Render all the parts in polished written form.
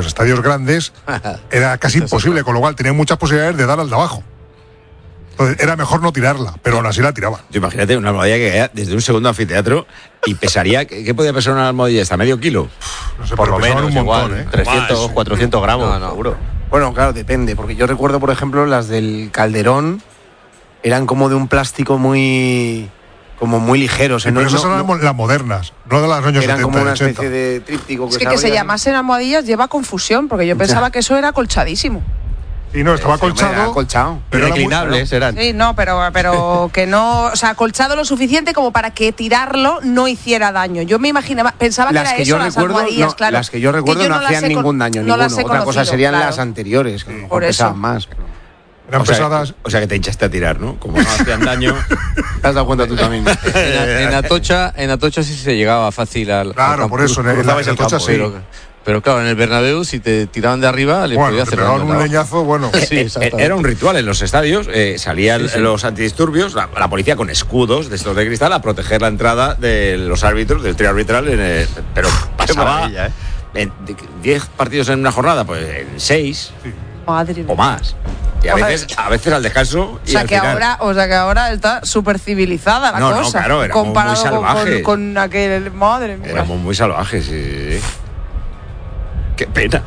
los estadios grandes era casi imposible, con lo cual tenía muchas posibilidades de dar al de abajo. Entonces era mejor no tirarla, pero aún así la tiraban. Imagínate una almohadilla que caía desde un segundo anfiteatro y pesaría, ¿qué podía pesar una almohadilla esta? ¿Medio kilo? No sé, Por lo menos, un montón, igual, 300, 400 gramos, seguro. Bueno, claro, depende, porque yo recuerdo, por ejemplo, las del Calderón eran como de un plástico muy ligeros. Sí, pero esas son las modernas, no de las años 70. Eran como una 80. especie de tríptico. Que se llamasen almohadillas lleva confusión, porque yo pensaba que eso era acolchadísimo. Y no, estaba acolchado. Pero reclinables eran. Sí, no, pero que no, o sea, acolchado lo suficiente como para que tirarlo no hiciera daño. Yo me imaginaba, pensaba que era eso, las almohadillas, claro. Las que yo recuerdo no hacían ningún daño, ninguno. Otra cosa serían las anteriores, que por pesaban más. Eran pesadas. O sea que te hinchaste a tirar, ¿no? Como no hacían daño. ¿Te has dado cuenta tú también? En Atocha sí se llegaba fácil al Claro, por eso, en Atocha sí. Pero claro, en el Bernabéu, si te tiraban de arriba, les podía hacer daño. Un leñazo, bueno. Sí, era un ritual en los estadios. Salían los antidisturbios, la policía con escudos de estos de cristal a proteger la entrada de los árbitros, del trío arbitral. Pero pasaba en 10 partidos en una jornada, pues en 6 o más. Y a veces al descanso. O sea que ahora está súper civilizada la cosa. No, claro, era comparado muy salvaje. con aquel. Madre mía. Éramos muy salvajes, sí. Qué pena.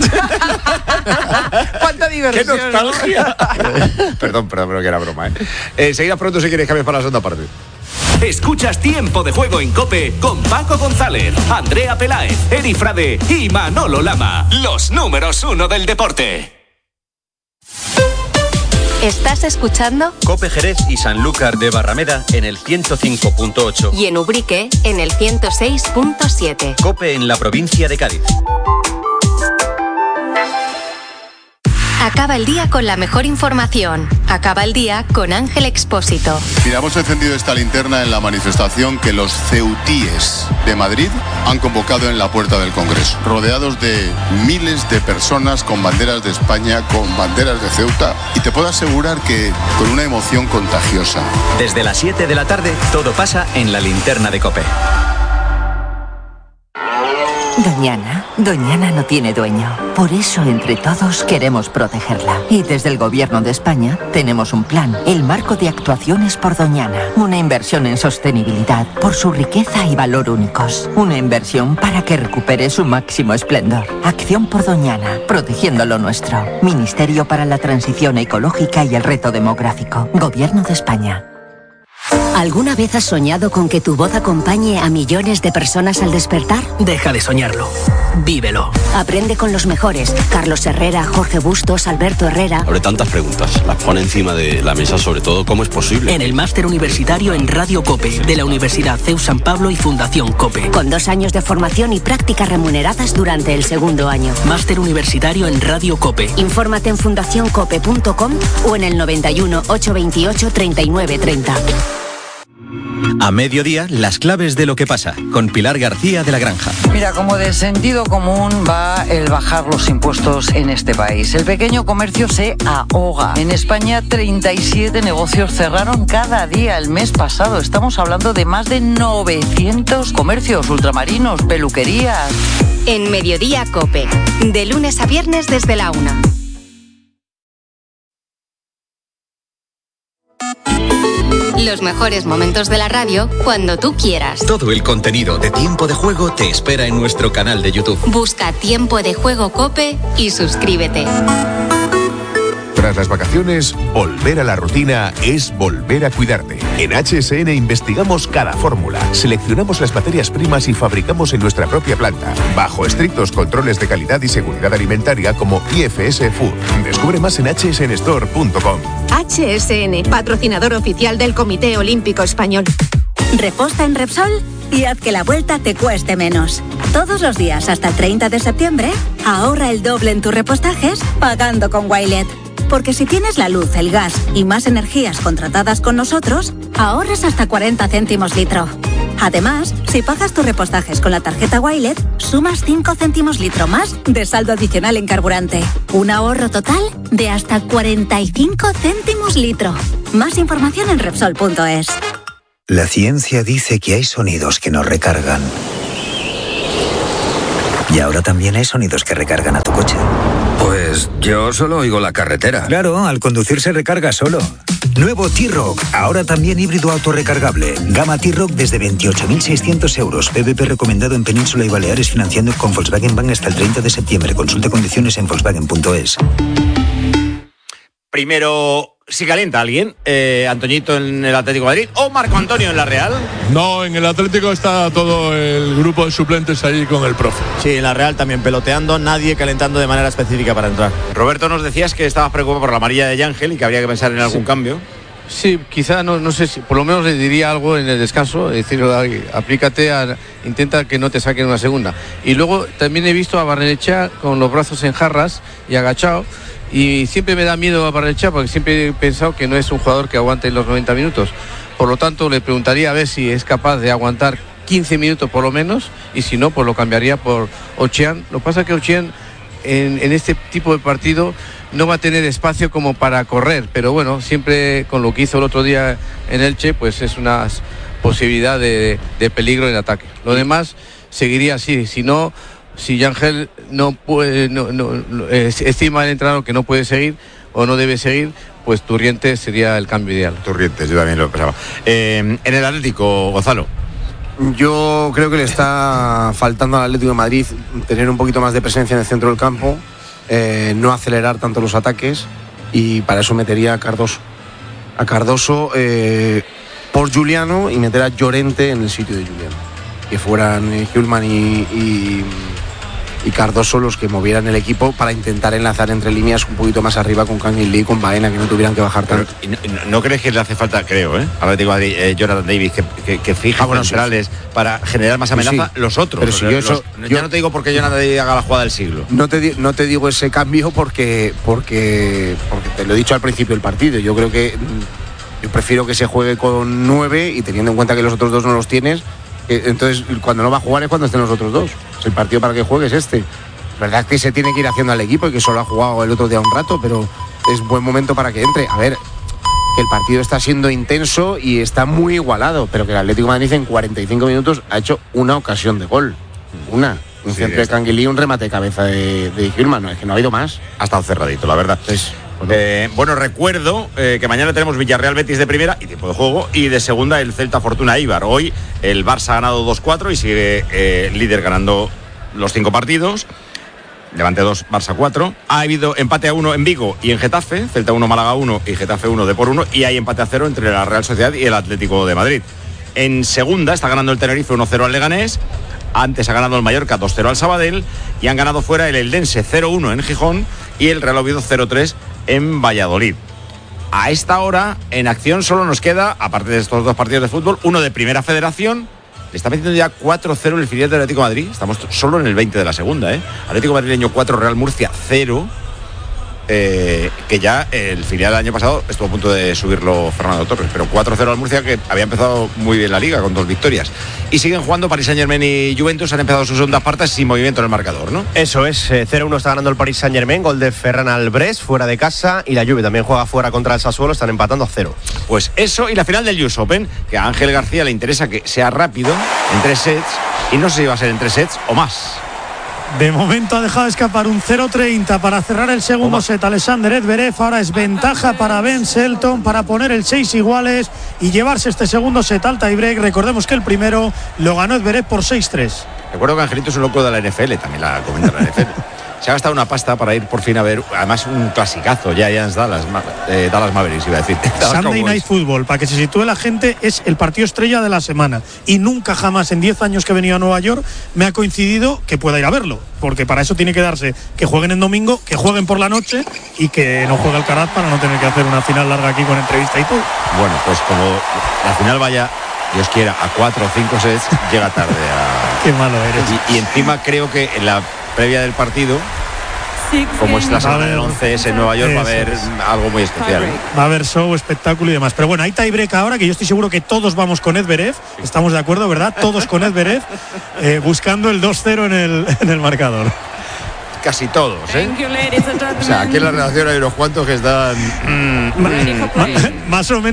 Cuánta diversión. Qué nostalgia. Perdón, pero que era broma, Enseguida pronto si queréis cambiar para la segunda parte. Escuchas Tiempo de Juego en COPE con Paco González, Andrea Peláez, Eri Frade y Manolo Lama. Los números 1 del deporte. ¿Estás escuchando? COPE Jerez y Sanlúcar de Barrameda en el 105.8. Y en Ubrique en el 106.7. COPE en la provincia de Cádiz. Acaba el día con la mejor información. Acaba el día con Ángel Expósito. Mira, hemos encendido esta linterna en la manifestación que los ceutíes de Madrid han convocado en la puerta del Congreso, rodeados de miles de personas con banderas de España, con banderas de Ceuta, y te puedo asegurar que con una emoción contagiosa. Desde las 7 de la tarde, todo pasa en la linterna de COPE. Doñana no tiene dueño. Por eso, entre todos, queremos protegerla. Y desde el Gobierno de España tenemos un plan, el Marco de Actuaciones por Doñana. Una inversión en sostenibilidad por su riqueza y valor únicos. Una inversión para que recupere su máximo esplendor. Acción por Doñana, protegiendo lo nuestro. Ministerio para la Transición Ecológica y el Reto Demográfico. Gobierno de España. ¿Alguna vez has soñado con que tu voz acompañe a millones de personas al despertar? Deja de soñarlo. Vívelo. Aprende con los mejores. Carlos Herrera, Jorge Bustos, Alberto Herrera. Abre tantas preguntas. Las pone encima de la mesa, sobre todo, ¿cómo es posible? En el máster universitario en Radio COPE, de la Universidad CEU San Pablo y Fundación COPE. Con 2 años de formación y prácticas remuneradas durante el segundo año. Máster universitario en Radio COPE. Infórmate en fundacioncope.com o en el 91 828 3930. A mediodía, las claves de lo que pasa, con Pilar García de la Granja. Mira, como de sentido común va el bajar los impuestos en este país. El pequeño comercio se ahoga. En España, 37 negocios cerraron cada día el mes pasado. Estamos hablando de más de 900 comercios, ultramarinos, peluquerías. En Mediodía COPE, de lunes a viernes desde la 1. Los mejores momentos de la radio cuando tú quieras. Todo el contenido de Tiempo de Juego te espera en nuestro canal de YouTube. Busca Tiempo de Juego COPE y suscríbete. Tras las vacaciones, volver a la rutina es volver a cuidarte. En HSN investigamos cada fórmula, seleccionamos las materias primas y fabricamos en nuestra propia planta, bajo estrictos controles de calidad y seguridad alimentaria como IFS Food. Descubre más en hsnstore.com. HSN, patrocinador oficial del Comité Olímpico Español. Reposta en Repsol y haz que la vuelta te cueste menos. Todos los días hasta el 30 de septiembre, ahorra el doble en tus repostajes pagando con Wilet. Porque si tienes la luz, el gas y más energías contratadas con nosotros, ahorras hasta 40 céntimos litro. Además, si pagas tus repostajes con la tarjeta Wilet, sumas 5 céntimos litro más de saldo adicional en carburante. Un ahorro total de hasta 45 céntimos litro. Más información en Repsol.es. La ciencia dice que hay sonidos que nos recargan Y ahora también hay sonidos que recargan a tu coche. Pues yo solo oigo la carretera. Claro, al conducir se recarga solo. Nuevo T-Roc, ahora también híbrido autorrecargable. Gama T-Roc desde 28.600 euros. PVP recomendado en Península y Baleares, financiando con Volkswagen Bank hasta el 30 de septiembre. Consulta condiciones en Volkswagen.es. Primero, si calienta alguien, Antoñito en el Atlético de Madrid o Marco Antonio en la Real. No, en el Atlético está todo el grupo de suplentes ahí con el profe. Sí, en la Real también peloteando, nadie calentando de manera específica para entrar. Roberto, nos decías que estabas preocupado por la amarilla de Yángel y que habría que pensar en algún cambio. Sí, quizá, no sé si, por lo menos le diría algo en el descanso, es decir, aplícate, intenta que no te saquen una segunda. Y luego también he visto a Barrenechea con los brazos en jarras y agachado. Y siempre me da miedo a Barrenechea porque siempre he pensado que no es un jugador que aguante los 90 minutos. Por lo tanto, le preguntaría a ver si es capaz de aguantar 15 minutos por lo menos, y si no, pues lo cambiaría por Ochian. Lo que pasa es que Ochian en este tipo de partido no va a tener espacio como para correr, pero bueno, siempre con lo que hizo el otro día en Elche, pues es una posibilidad de peligro en ataque. Lo demás seguiría así, si Yángel no puede, estima el entrenador que no puede seguir o no debe seguir, pues Turrientes sería el cambio ideal. Turrientes, yo también lo pensaba. En el Atlético, Gonzalo. Yo creo que le está faltando al Atlético de Madrid tener un poquito más de presencia en el centro del campo, no acelerar tanto los ataques, y para eso metería a Cardoso por Juliano, y meter a Llorente en el sitio de Juliano, que fueran Hjulman y Cardoso los que movieran el equipo para intentar enlazar entre líneas un poquito más arriba con Kangin Lee y con Baena, que no tuvieran que bajar tanto. ¿No crees que le hace falta, creo, al Atlético de Madrid, Jonathan Davis, que fija centrales para generar más amenaza? Sí. Los otros. Pero si yo no te digo porque Jonathan Davis haga la jugada del siglo. No te digo ese cambio porque te lo he dicho al principio del partido. Yo creo que yo prefiero que se juegue con 9, y teniendo en cuenta que los otros dos no los tienes, entonces cuando no va a jugar es cuando estén los otros dos. El partido para que juegue es este. Verdad que se tiene que ir haciendo al equipo y que solo ha jugado el otro día un rato, pero es buen momento para que entre. A ver, que el partido está siendo intenso y está muy igualado, pero que el Atlético de Madrid en 45 minutos ha hecho una ocasión de gol. Un centro de Kangin Lee y un remate de cabeza de Hjulman. No, es que no ha habido más. Ha estado cerradito, la verdad. Bueno, recuerdo que mañana tenemos Villarreal Betis de primera y tiempo de juego, y de segunda el Celta Fortuna Eibar. Hoy el Barça ha ganado 2-4 y sigue líder ganando los 5 partidos. Levante 2, Barça 4. Ha habido empate a 1 en Vigo y en Getafe, Celta 1, Málaga 1 y Getafe 1, Depor 1, y hay empate a 0 entre la Real Sociedad y el Atlético de Madrid. En segunda está ganando el Tenerife 1-0 al Leganés. Antes ha ganado el Mallorca 2-0 al Sabadell, y han ganado fuera el Eldense 0-1 en Gijón y el Real Oviedo 0-3 en Valladolid. A esta hora, en acción, solo nos queda, aparte de estos dos partidos de fútbol, uno de Primera Federación. Le está metiendo ya 4-0 el filial del Atlético de Madrid. Estamos solo en el 20 de la segunda, Atlético Madrileño 4, Real Murcia 0. Que ya el filial del año pasado estuvo a punto de subirlo Fernando Torres, pero 4-0 al Murcia, que había empezado muy bien la liga con 2 victorias. Y siguen jugando Paris Saint-Germain y Juventus, han empezado sus segundas partes sin movimiento en el marcador, ¿no? Eso es, 0-1 está ganando el Paris Saint-Germain, gol de Ferran Albrés fuera de casa, y la Juve también juega fuera contra el Sassuolo, están empatando a 0. Pues eso, y la final del US Open, que a Ángel García le interesa que sea rápido, en 3 sets, y no sé si va a ser en 3 sets o más. De momento ha dejado escapar un 0-30 para cerrar el segundo set Alexander Zverev. Ahora es ventaja para Ben Shelton para poner el 6 iguales y llevarse este segundo set al tiebreak. Recordemos que el primero lo ganó Zverev por 6-3. Recuerdo que Angelito es un loco de la NFL, también la comenta la NFL. Se ha gastado una pasta para ir por fin a ver, además, un clasicazo, Dallas Mavericks, iba a decir. Sunday Night Football, para que se sitúe la gente, es el partido estrella de la semana. Y nunca jamás, en 10 años que he venido a Nueva York, me ha coincidido que pueda ir a verlo. Porque para eso tiene que darse que jueguen en domingo, que jueguen por la noche y que no juegue Alcaraz para no tener que hacer una final larga aquí con entrevista y todo. Bueno, pues como la final vaya, Dios quiera, a 4 o 5 sets, llega tarde a... Qué malo eres. Y encima creo que en la previa del partido, como es la semana del 11 en Nueva York, va a haber algo muy especial. Va a haber show, espectáculo y demás. Pero bueno, hay tiebreak ahora, que yo estoy seguro que todos vamos con Zverev. Estamos de acuerdo, ¿verdad? Todos con Zverev, buscando el 2-0 en el marcador. Casi todos, O sea, aquí en la redacción hay unos cuantos que están... Más o menos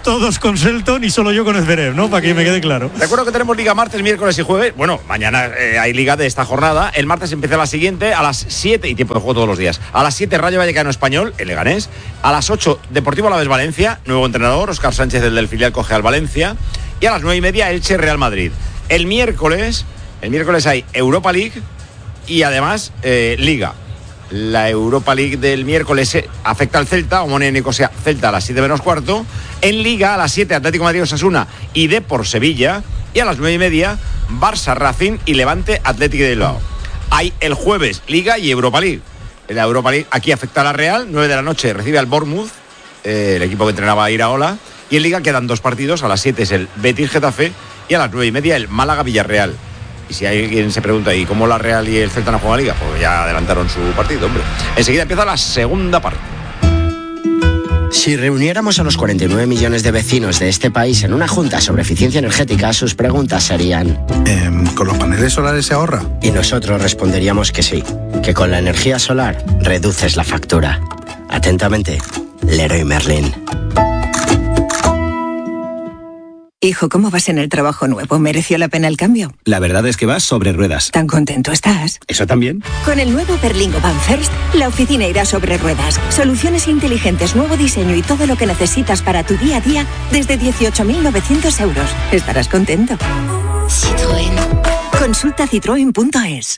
todos con Selton y solo yo con Zverev, ¿no? Para que me quede claro. Recuerdo que tenemos Liga martes, miércoles y jueves. Bueno, mañana hay Liga de esta jornada. El martes empieza la siguiente a las 7 y tiempo de juego todos los días. A las 7 Rayo Vallecano Español, el Leganés. A las 8 Deportivo Alavés Valencia, nuevo entrenador, Óscar Sánchez del filial coge al Valencia. Y a las 9:30 Elche Real Madrid. El miércoles hay Europa League y además Liga. La Europa League del miércoles afecta al Celta, Omonia Nicosia Celta a las 7 menos cuarto. En Liga a las 7 Atlético Madrid Osasuna y Depor Sevilla. Y a las 9:30 Barça Racing y Levante Atlético de Bilbao. Hay el jueves Liga y Europa League. En la Europa League aquí afecta a la Real, 9 de la noche recibe al Bournemouth, el equipo que entrenaba a Iraola. Y en Liga quedan 2 partidos, a las 7 es el Betis Getafe y a las 9:30 el Málaga Villarreal. Y si alguien se pregunta, ¿y cómo la Real y el Celta no juegan Liga? Pues ya adelantaron su partido, hombre. Enseguida empieza la segunda parte. Si reuniéramos a los 49 millones de vecinos de este país en una junta sobre eficiencia energética, sus preguntas serían... ¿Con los paneles solares se ahorra? Y nosotros responderíamos que sí, que con la energía solar reduces la factura. Atentamente, Leroy Merlin. Hijo, ¿cómo vas en el trabajo nuevo? ¿Mereció la pena el cambio? La verdad es que vas sobre ruedas. ¿Tan contento estás? ¿Eso también? Con el nuevo Berlingo Van First, la oficina irá sobre ruedas. Soluciones inteligentes, nuevo diseño y todo lo que necesitas para tu día a día desde 18.900 euros. Estarás contento. Citroën. Consulta citroen.es.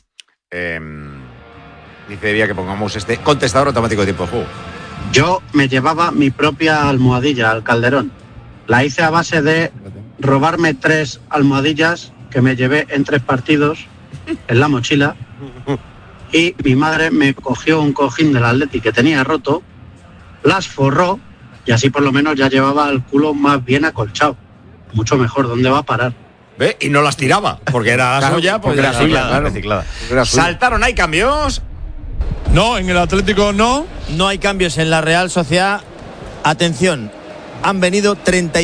Dice Evia que pongamos este contestador automático de tiempo de juego. Yo me llevaba mi propia almohadilla al Calderón. La hice a base de robarme 3 almohadillas que me llevé en 3 partidos en la mochila, y mi madre me cogió un cojín del Atleti que tenía roto, las forró y así por lo menos ya llevaba el culo más bien acolchado. Mucho mejor. ¿Dónde va a parar? ¿Ve? Y no las tiraba, porque era claro, suya, porque era suya, claro. Reciclada. Saltaron, ¿hay cambios? No, en el Atlético no. No hay cambios en la Real Sociedad. Atención, han venido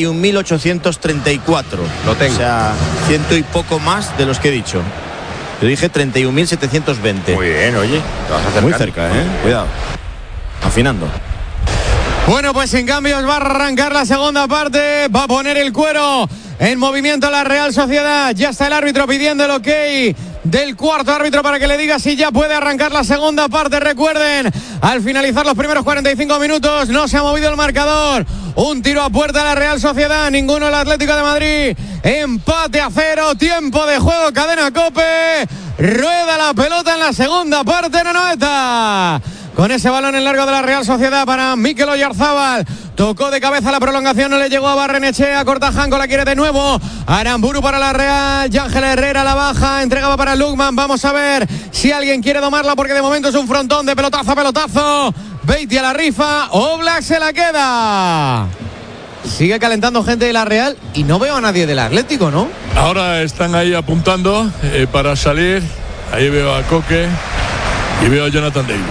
31.834. Lo tengo. O sea, 100 y poco más de los que he dicho. Yo dije 31.720. Muy bien, oye. Te vas a acercar. Muy cerca, Cuidado. Afinando. Bueno, pues en cambios va a arrancar la segunda parte. Va a poner el cuero en movimiento la Real Sociedad. Ya está el árbitro pidiendo el ok del cuarto árbitro para que le diga si ya puede arrancar la segunda parte. Recuerden, al finalizar los primeros 45 minutos no se ha movido el marcador. Un tiro a puerta de la Real Sociedad, ninguno el Atlético de Madrid. Empate a 0, tiempo de juego, cadena COPE. Rueda la pelota en la segunda parte, Nonoeta. Con ese balón en largo de la Real Sociedad para Mikel Oyarzábal. Tocó de cabeza la prolongación, no le llegó a Barrenechea. Cortajanco la quiere de nuevo. Aramburu para la Real. Yángel Herrera la baja. Entregaba para Lukman. Vamos a ver si alguien quiere domarla, porque de momento es un frontón de pelotazo a pelotazo. Beatty a la rifa. Oblak se la queda. Sigue calentando gente de la Real y no veo a nadie del Atlético, ¿no? Ahora están ahí apuntando para salir. Ahí veo a Coque y veo a Jonathan David.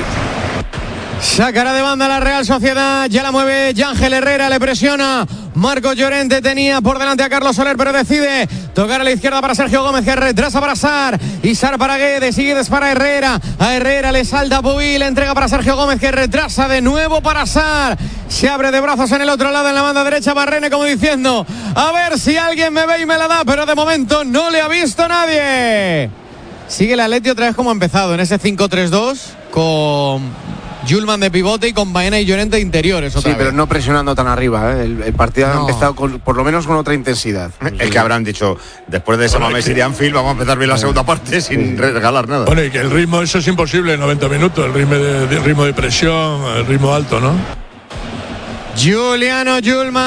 Sacará de banda la Real Sociedad, ya la mueve Yángel Herrera, le presiona Marcos Llorente, tenía por delante a Carlos Soler, pero decide tocar a la izquierda para Sergio Gómez, que retrasa para Sar, y Sar para Guedes, sigue para Herrera, a Herrera le salta Pubil, entrega para Sergio Gómez, que retrasa de nuevo para Sar, se abre de brazos en el otro lado, en la banda derecha Barrene, como diciendo, a ver si alguien me ve y me la da, pero de momento no le ha visto nadie. Sigue el Atleti otra vez como ha empezado, en ese 5-3-2, con Julman de pivote y con Baena y Llorente de interiores. Sí, pero no presionando tan arriba. El partido ha empezado por lo menos con otra intensidad. Es que habrán dicho, después de ese Mamés y de Anfield, vamos a empezar bien la segunda parte sin regalar nada. Bueno, y que el ritmo, eso es imposible en 90 minutos. El ritmo de presión, el ritmo alto, ¿no? Juliano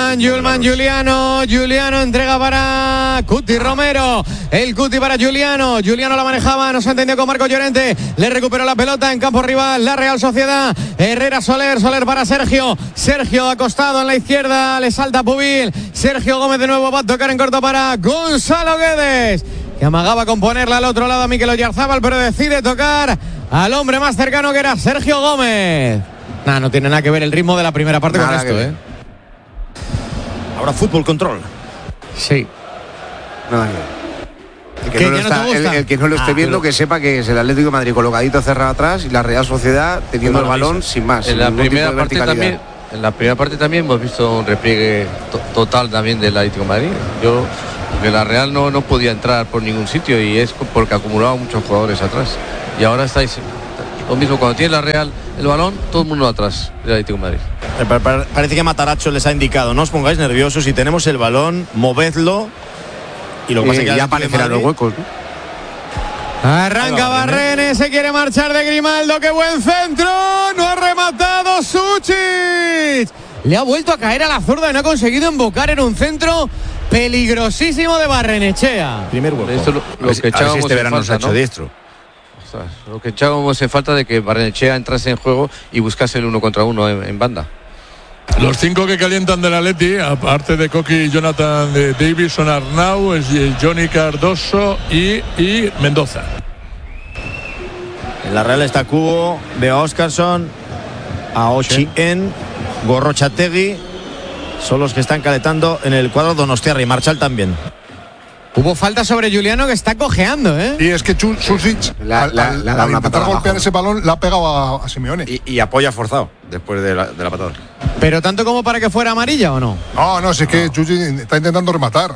entrega para Cuti Romero, el Cuti para Juliano la manejaba, no se entendió con Marco Llorente, le recuperó la pelota en campo rival la Real Sociedad, Herrera Soler para Sergio acostado en la izquierda, le salta Pubil, Sergio Gómez de nuevo va a tocar en corto para Gonzalo Guedes, que amagaba con ponerla al otro lado a Mikel Oyarzábal, pero decide tocar al hombre más cercano, que era Sergio Gómez. No tiene nada que ver el ritmo de la primera parte con esto, Ahora fútbol control. Sí. Nada que ver. El que no lo esté viendo, que sepa que es el Atlético de Madrid colocadito cerrado atrás y la Real Sociedad teniendo el balón sin más. En la primera parte también en la primera parte también hemos visto un repliegue total también del Atlético de Madrid. Que la Real no podía entrar por ningún sitio y es porque acumulaba muchos jugadores atrás. Y ahora estáis lo mismo, cuando tiene la Real el balón, todo el mundo atrás del Atlético de Madrid. Parece que Mataracho les ha indicado, no os pongáis nerviosos, si tenemos el balón, movedlo. Y lo que pasa es que ya aparecerán los huecos, ¿no? Arranca Barrene, se quiere marchar de Grimaldo, qué buen centro, no ha rematado Suchich. Le ha vuelto a caer a la zurda y no ha conseguido embocar en un centro peligrosísimo de Barrenechea. Primer hueco. Esto lo que echábamos este verano falta, se ha hecho ¿no? diestro. Lo que echábamos en falta de que Barrenechea entrase en juego y buscase el 1 contra 1 en banda. Los 5 que calientan del Atleti, aparte de Coqui y Jonathan Davis, son Arnau, Johnny Cardoso y Mendoza. En la Real está Cubo, veo a Óscarson, a Ochien, Gorrochategui. Son los que están calentando en el cuadro Donostiarra y Marchal también. Hubo falta sobre Juliano que está cojeando, ¿eh? Y es que Susic, al intentar golpear ese balón, la ha pegado a Simeone. Y apoya forzado después de la patada. ¿Pero tanto como para que fuera amarilla o no? No, es que Susic está intentando rematar.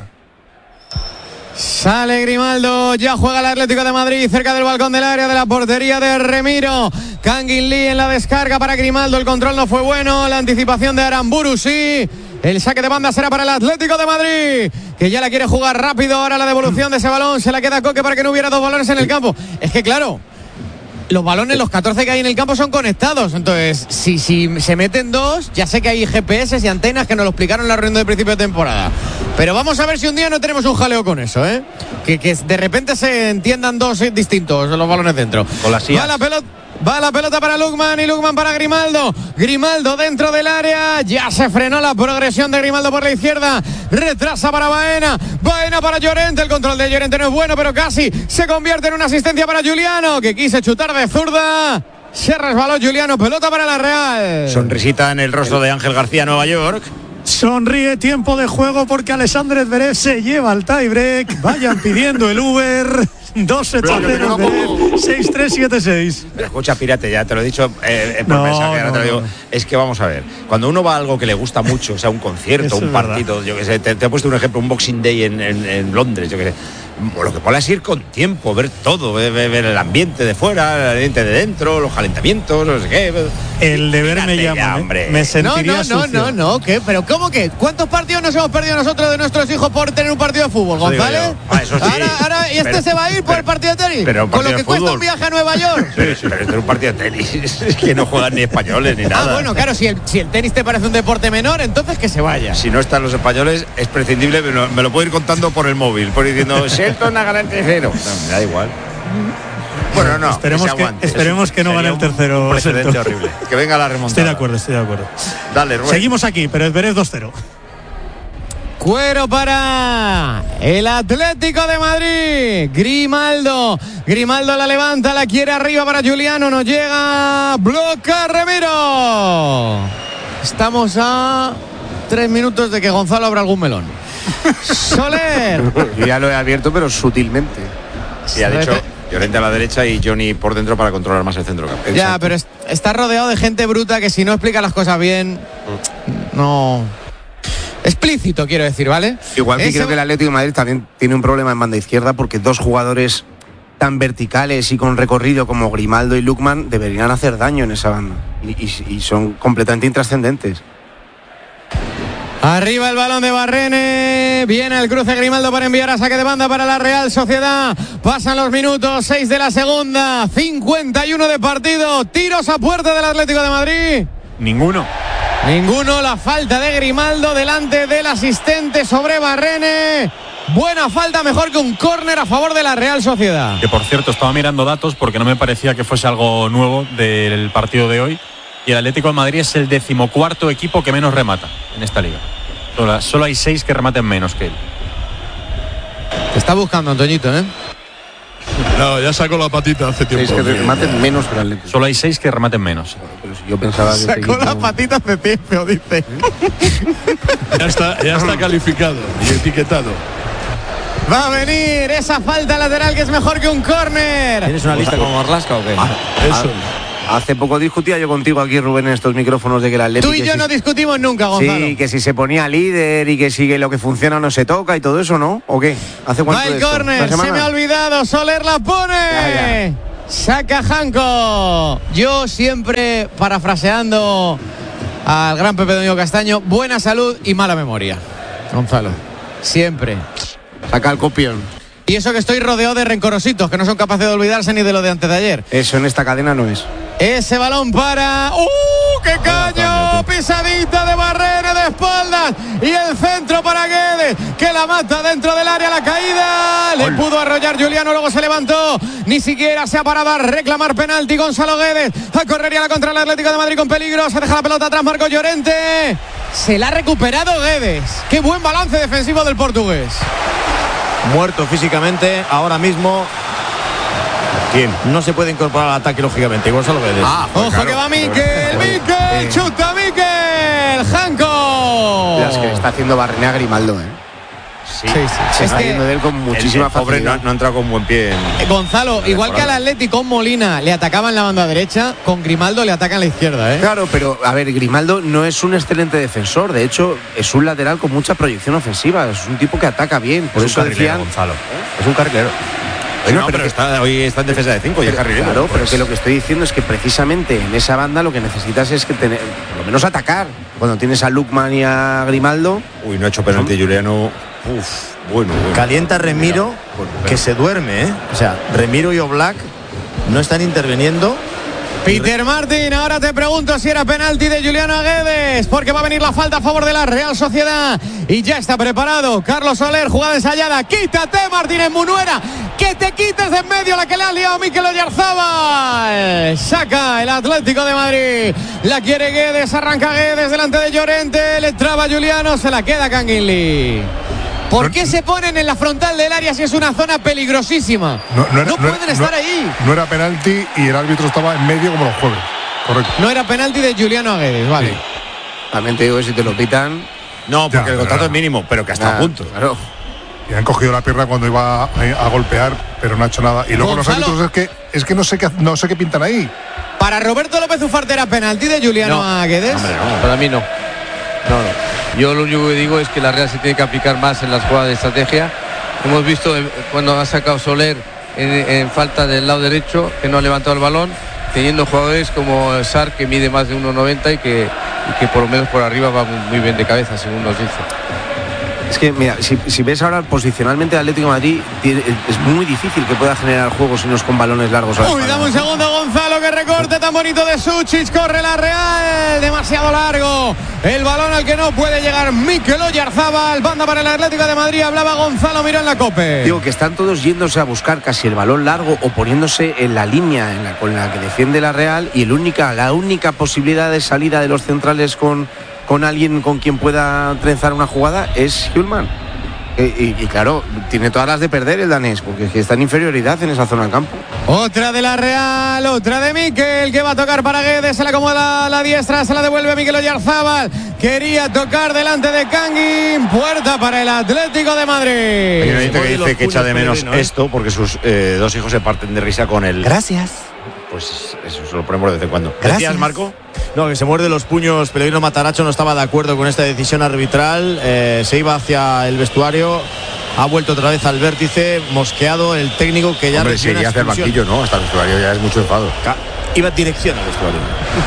Sale Grimaldo, ya juega el Atlético de Madrid cerca del balcón del área de la portería de Remiro. Kangin Lee en la descarga para Grimaldo, el control no fue bueno, la anticipación de Aramburu sí. El saque de banda será para el Atlético de Madrid, que ya la quiere jugar rápido. Ahora la devolución de ese balón se la queda a Coque para que no hubiera dos balones en el campo. Es que claro, los balones, los 14 que hay en el campo son conectados. Entonces, si se meten dos, ya sé que hay GPS y antenas que nos lo explicaron en la reunión de principio de temporada. Pero vamos a ver si un día no tenemos un jaleo con eso, ¿eh? Que de repente se entiendan dos distintos los balones dentro. Con las sillas. Va la pelota para Lukman y Lukman para Grimaldo. Grimaldo dentro del área. Ya se frenó la progresión de Grimaldo por la izquierda. Retrasa para Baena. Baena para Llorente. El control de Llorente no es bueno, pero casi se convierte en una asistencia para Juliano, que quise chutar de zurda. Se resbaló Juliano. Pelota para la Real. Sonrisita en el rostro de Ángel García, Nueva York. Sonríe, tiempo de juego porque Alexander Zverev se lleva al tiebreak. Vayan pidiendo el Uber. 2-8-0, 6-3-7-6. Pero escucha, Pirate, ya te lo he dicho por mensaje, ahora te lo digo. Es que vamos a ver, cuando uno va a algo que le gusta mucho, o sea, un concierto, un partido, yo que sé, te he puesto un ejemplo, un Boxing Day en Londres, yo que sé. Lo que mola es ir con tiempo, ver todo, ver el ambiente de fuera, el ambiente de dentro, los calentamientos, no sé qué. El deber me llama, ¿eh? Me sentiría sucio. No, ¿qué? ¿Pero cómo que? ¿Cuántos partidos nos hemos perdido nosotros de nuestros hijos por tener un partido de fútbol, González? Eso sí. Ahora, ¿y este se va a ir por el partido de tenis? Pero con lo que cuesta un viaje a Nueva York. Pero este es un partido de tenis, es que no juegan ni españoles ni nada. Bueno, claro, si el tenis te parece un deporte menor, entonces que se vaya. Si no están los españoles, es prescindible, me lo puedo ir contando por el móvil, por diciendo, Shelton a ganar el tercero. No, me da igual. Bueno, no. Esperemos que no gane el tercero. Un precedente horrible. Que venga la remontada. Estoy de acuerdo. Dale, Rubén. Seguimos aquí, pero Zverev 2-0. Cuero para el Atlético de Madrid. Grimaldo la levanta, la quiere arriba para Juliano, no llega, bloca Remiro. Estamos a 3 minutos de que Gonzalo abra algún melón. Soler. Yo ya lo he abierto, pero sutilmente. Sí, ha dicho Llorente a la derecha y Johnny por dentro para controlar más el centro campo. Ya, pero está rodeado de gente bruta que si no explica las cosas bien, no. Explícito, quiero decir, ¿vale? Igual que creo que el Atlético de Madrid también tiene un problema en banda izquierda porque dos jugadores tan verticales y con recorrido como Grimaldo y Lukman deberían hacer daño en esa banda y son completamente intrascendentes. Arriba el balón de Barrene. Viene el cruce Grimaldo para enviar a saque de banda para la Real Sociedad. Pasan los minutos, 6 de la segunda, 51 de partido. Tiros a puerta del Atlético de Madrid. Ninguno. La falta de Grimaldo delante del asistente sobre Barrene. Buena falta, mejor que un córner a favor de la Real Sociedad. Que por cierto, estaba mirando datos porque no me parecía que fuese algo nuevo del partido de hoy. Y el Atlético de Madrid es el 14º equipo que menos remata en esta liga. Solo hay 6 que rematen menos que él. Te está buscando, Antoñito, ¿eh? No, ya sacó la patita hace tiempo. 6 que rematen menos que el Atlético. Solo hay 6 que rematen menos. Pero si yo pensaba que sacó la patita hace tiempo, dice. Ya está calificado y etiquetado. Va a venir esa falta lateral que es mejor que un córner. ¿Tienes una lista como Marlasca o qué? Eso. Hace poco discutía yo contigo aquí, Rubén, en estos micrófonos de que el Atlético... Tú y yo no discutimos nunca, Gonzalo. Sí, que si se ponía líder y que si lo que funciona no se toca y todo eso, ¿no? ¿O qué? ¿Hace cuánto Va el de esto? córner, se me ha olvidado, Soler la pone. Ya. Saca Janko. Yo siempre, parafraseando al gran Pepe Domingo Castaño, buena salud y mala memoria, Gonzalo. Siempre. Saca el copión. Y eso que estoy rodeado de rencorositos que no son capaces de olvidarse ni de lo de antes de ayer. Eso en esta cadena no es. Ese balón para... ¡qué caño! Pisadita de Barrera de espaldas. Y el centro para Guedes, que la mata dentro del área, la caída. Le pudo arrollar Juliano, luego se levantó. Ni siquiera se ha parado a reclamar penalti Gonzalo Guedes. A correría la contra el Atlético de Madrid con peligro. Se deja la pelota atrás Marco Llorente. Se la ha recuperado Guedes. ¡Qué buen balance defensivo del portugués! Muerto físicamente ahora mismo. ¿Quién? No se puede incorporar al ataque, lógicamente. Gonzalo Guedes. Ojo, claro, que va Mikel, chuta Mikel, Janko. Las que le está haciendo Barrenea a Grimaldo, Sí. Se está yendo de él con muchísima facilidad. No ha entrado con buen pie. Gonzalo, igual que al Atlético con Molina le atacaban la banda derecha, con Grimaldo le atacan la izquierda, Claro, pero a ver, Grimaldo no es un excelente defensor, de hecho es un lateral con mucha proyección ofensiva, es un tipo que ataca bien, por eso decían, Gonzalo. Es un carrilero. Bueno, pero hoy está en defensa de 5 y es carrilero. Claro, pero que lo que estoy diciendo es que precisamente en esa banda lo que necesitas es que por lo menos atacar. Cuando tienes a Lukman y a Grimaldo. Uy, no ha hecho penalti Juliano. Bueno. Calienta Remiro, que se duerme, O sea, Remiro y Oblak no están interviniendo. Peter Martin, ahora te pregunto si era penalti de Juliano Guedes, porque va a venir la falta a favor de la Real Sociedad y ya está preparado Carlos Soler, jugada ensayada. Quítate, Martínez Munuera, que te quites de en medio la que le ha liado Mikel Oyarzabal. Saca el Atlético de Madrid, la quiere Guedes, arranca Guedes delante de Llorente, le traba Juliano, se la queda Canguilí. ¿Por qué se ponen en la frontal del área si es una zona peligrosísima? No pueden estar ahí. No era penalti y el árbitro estaba en medio como los jueves. Correcto. No era penalti de Juliano Guedes, vale. Sí. También te digo que si te lo pitan. No, porque el contrato es mínimo, pero que hasta a punto. Claro. Y han cogido la pierna cuando iba a golpear, pero no ha hecho nada. Y luego Gonzalo, los árbitros es que no sé qué pintan ahí. Para Roberto López Ufarte era penalti de Juliano a Guedes. Hombre, no. Para mí no. Yo lo único que digo es que la Real se tiene que aplicar más en las jugadas de estrategia. Hemos visto cuando ha sacado Soler en falta del lado derecho, que no ha levantado el balón, teniendo jugadores como Sar, que mide más de 1,90 y que por lo menos por arriba va muy bien de cabeza, según nos dice. Es que, mira, si ves ahora posicionalmente el Atlético de Madrid, es muy difícil que pueda generar juego si no es con balones largos. Uy, dame un segundo, Gonzalo, que recorte tan bonito de Suchich, corre la Real, demasiado largo. El balón al que no puede llegar Mikel Oyarzabal, banda para el Atlético de Madrid, hablaba Gonzalo Miró en la COPE. Digo que están todos yéndose a buscar casi el balón largo o poniéndose en la línea con la que defiende la Real y la única posibilidad de salida de los centrales con alguien con quien pueda trenzar una jugada es Hjulman. Y claro, tiene todas las de perder el danés, porque es que está en inferioridad en esa zona del campo. Otra de la Real, otra de Mikel, que va a tocar para Guedes, se la acomoda la diestra, se la devuelve Mikel Oyarzabal. Quería tocar delante de Kangin, puerta para el Atlético de Madrid. Hay un oyente que dice que echa de menos esto porque sus dos hijos se parten de risa con él. Gracias. Pues eso se lo ponemos de vez en cuando. Gracias. ¿Decías, Marco? No, que se muerde los puños. Pellegrino Mataracho no estaba de acuerdo con esta decisión arbitral. Se iba hacia el vestuario. Ha vuelto otra vez al vértice. Mosqueado el técnico que ya... Hombre, si iría hacia el banquillo, ¿no? Hasta el vestuario ya es mucho enfado. Iba en dirección al vestuario.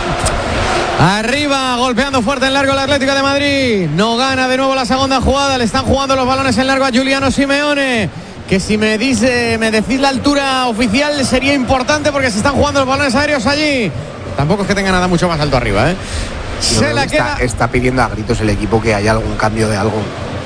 Arriba, golpeando fuerte en largo el Atlético de Madrid. No gana de nuevo la segunda jugada. Le están jugando los balones en largo a Giuliano Simeone. Que si me decís la altura oficial sería importante porque se están jugando los balones aéreos allí. Tampoco es que tenga nada mucho más alto arriba, Se la queda. Está pidiendo a gritos el equipo que haya algún cambio de algo.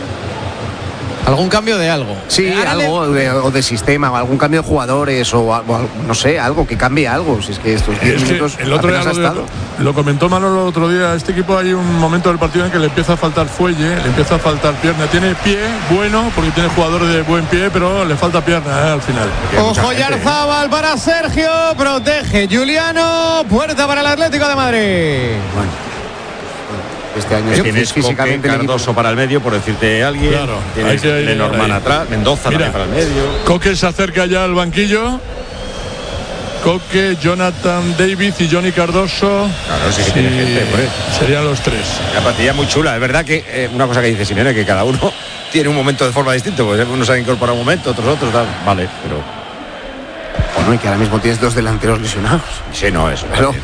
¿Algún cambio de algo? Sí, algo o de sistema, o algún cambio de jugadores, o no sé, algo que cambie algo. Si es que estos 10 minutos el otro día lo comentó Manolo el otro día. Este equipo hay un momento del partido en que le empieza a faltar fuelle, le empieza a faltar pierna. Tiene pie bueno, porque tiene jugadores de buen pie, pero le falta pierna al final. Ojo, Oyarzabal para Sergio, protege Juliano, puerta para el Atlético de Madrid. Bueno. Este año tienes físicamente Cardoso para el medio, por decirte alguien. Claro, tienes Lenormand atrás, Mendoza también para el medio. Coque se acerca ya al banquillo. Coque, Jonathan David y Johnny Cardoso. Claro, sí que tiene gente, pues. Serían los 3. Una plantilla muy chula. Es verdad que una cosa que dice Simeone, que cada uno tiene un momento de forma distinta, pues unos han incorporado un momento, otros, tal. Vale, pero... Bueno, y que ahora mismo tienes 2 delanteros lesionados. Sí, no, eso. Pero...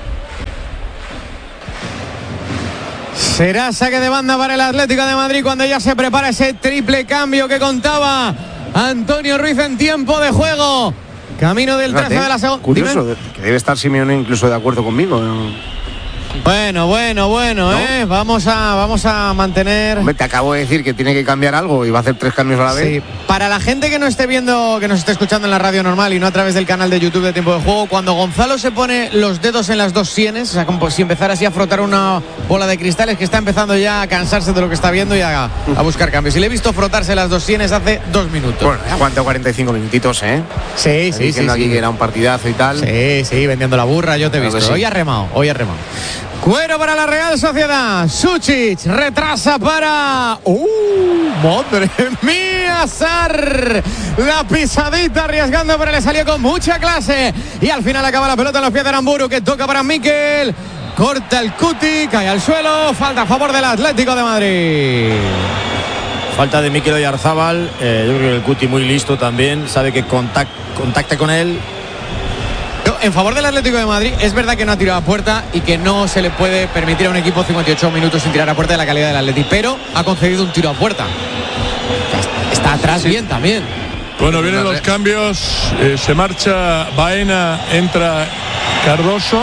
Será saque de banda para el Atlético de Madrid cuando ya se prepara ese triple cambio que contaba Antonio Ruiz en tiempo de juego. Camino del trazo de la segunda. Curioso, que debe estar Simeone incluso de acuerdo conmigo, ¿no? Bueno, ¿no? Vamos a mantener. Hombre, te acabo de decir que tiene que cambiar algo y va a hacer 3 cambios a la vez. Sí. Para la gente que no esté viendo, que nos esté escuchando en la radio normal y no a través del canal de YouTube de Tiempo de Juego, cuando Gonzalo se pone los dedos en las 2 sienes, o sea, como si empezara así a frotar una bola de cristales, que está empezando ya a cansarse de lo que está viendo y a buscar cambios. Y le he visto frotarse las 2 sienes hace 2 minutos. Bueno, ya aguantó 45 minutitos, ¿eh? Sí. Aquí que era un partidazo y tal. Sí, vendiendo la burra, yo te he visto. Sí. Hoy ha remado. Cuero para la Real Sociedad. Suchic retrasa para... ¡Madre mía! Sar. La pisadita arriesgando, pero le salió con mucha clase. Y al final acaba la pelota en los pies de Aramburu, que toca para Mikel. Corta el Cuti, cae al suelo. Falta a favor del Atlético de Madrid. Falta de Mikel Oyarzábal. Yo creo que el Cuti muy listo también. Sabe que contacta con él. En favor del Atlético de Madrid, es verdad que no ha tirado a puerta y que no se le puede permitir a un equipo 58 minutos sin tirar a puerta de la calidad del Atlético, pero ha concedido un tiro a puerta. Está atrás bien también. Bueno, vienen los cambios. Se marcha Baena, entra Cardoso.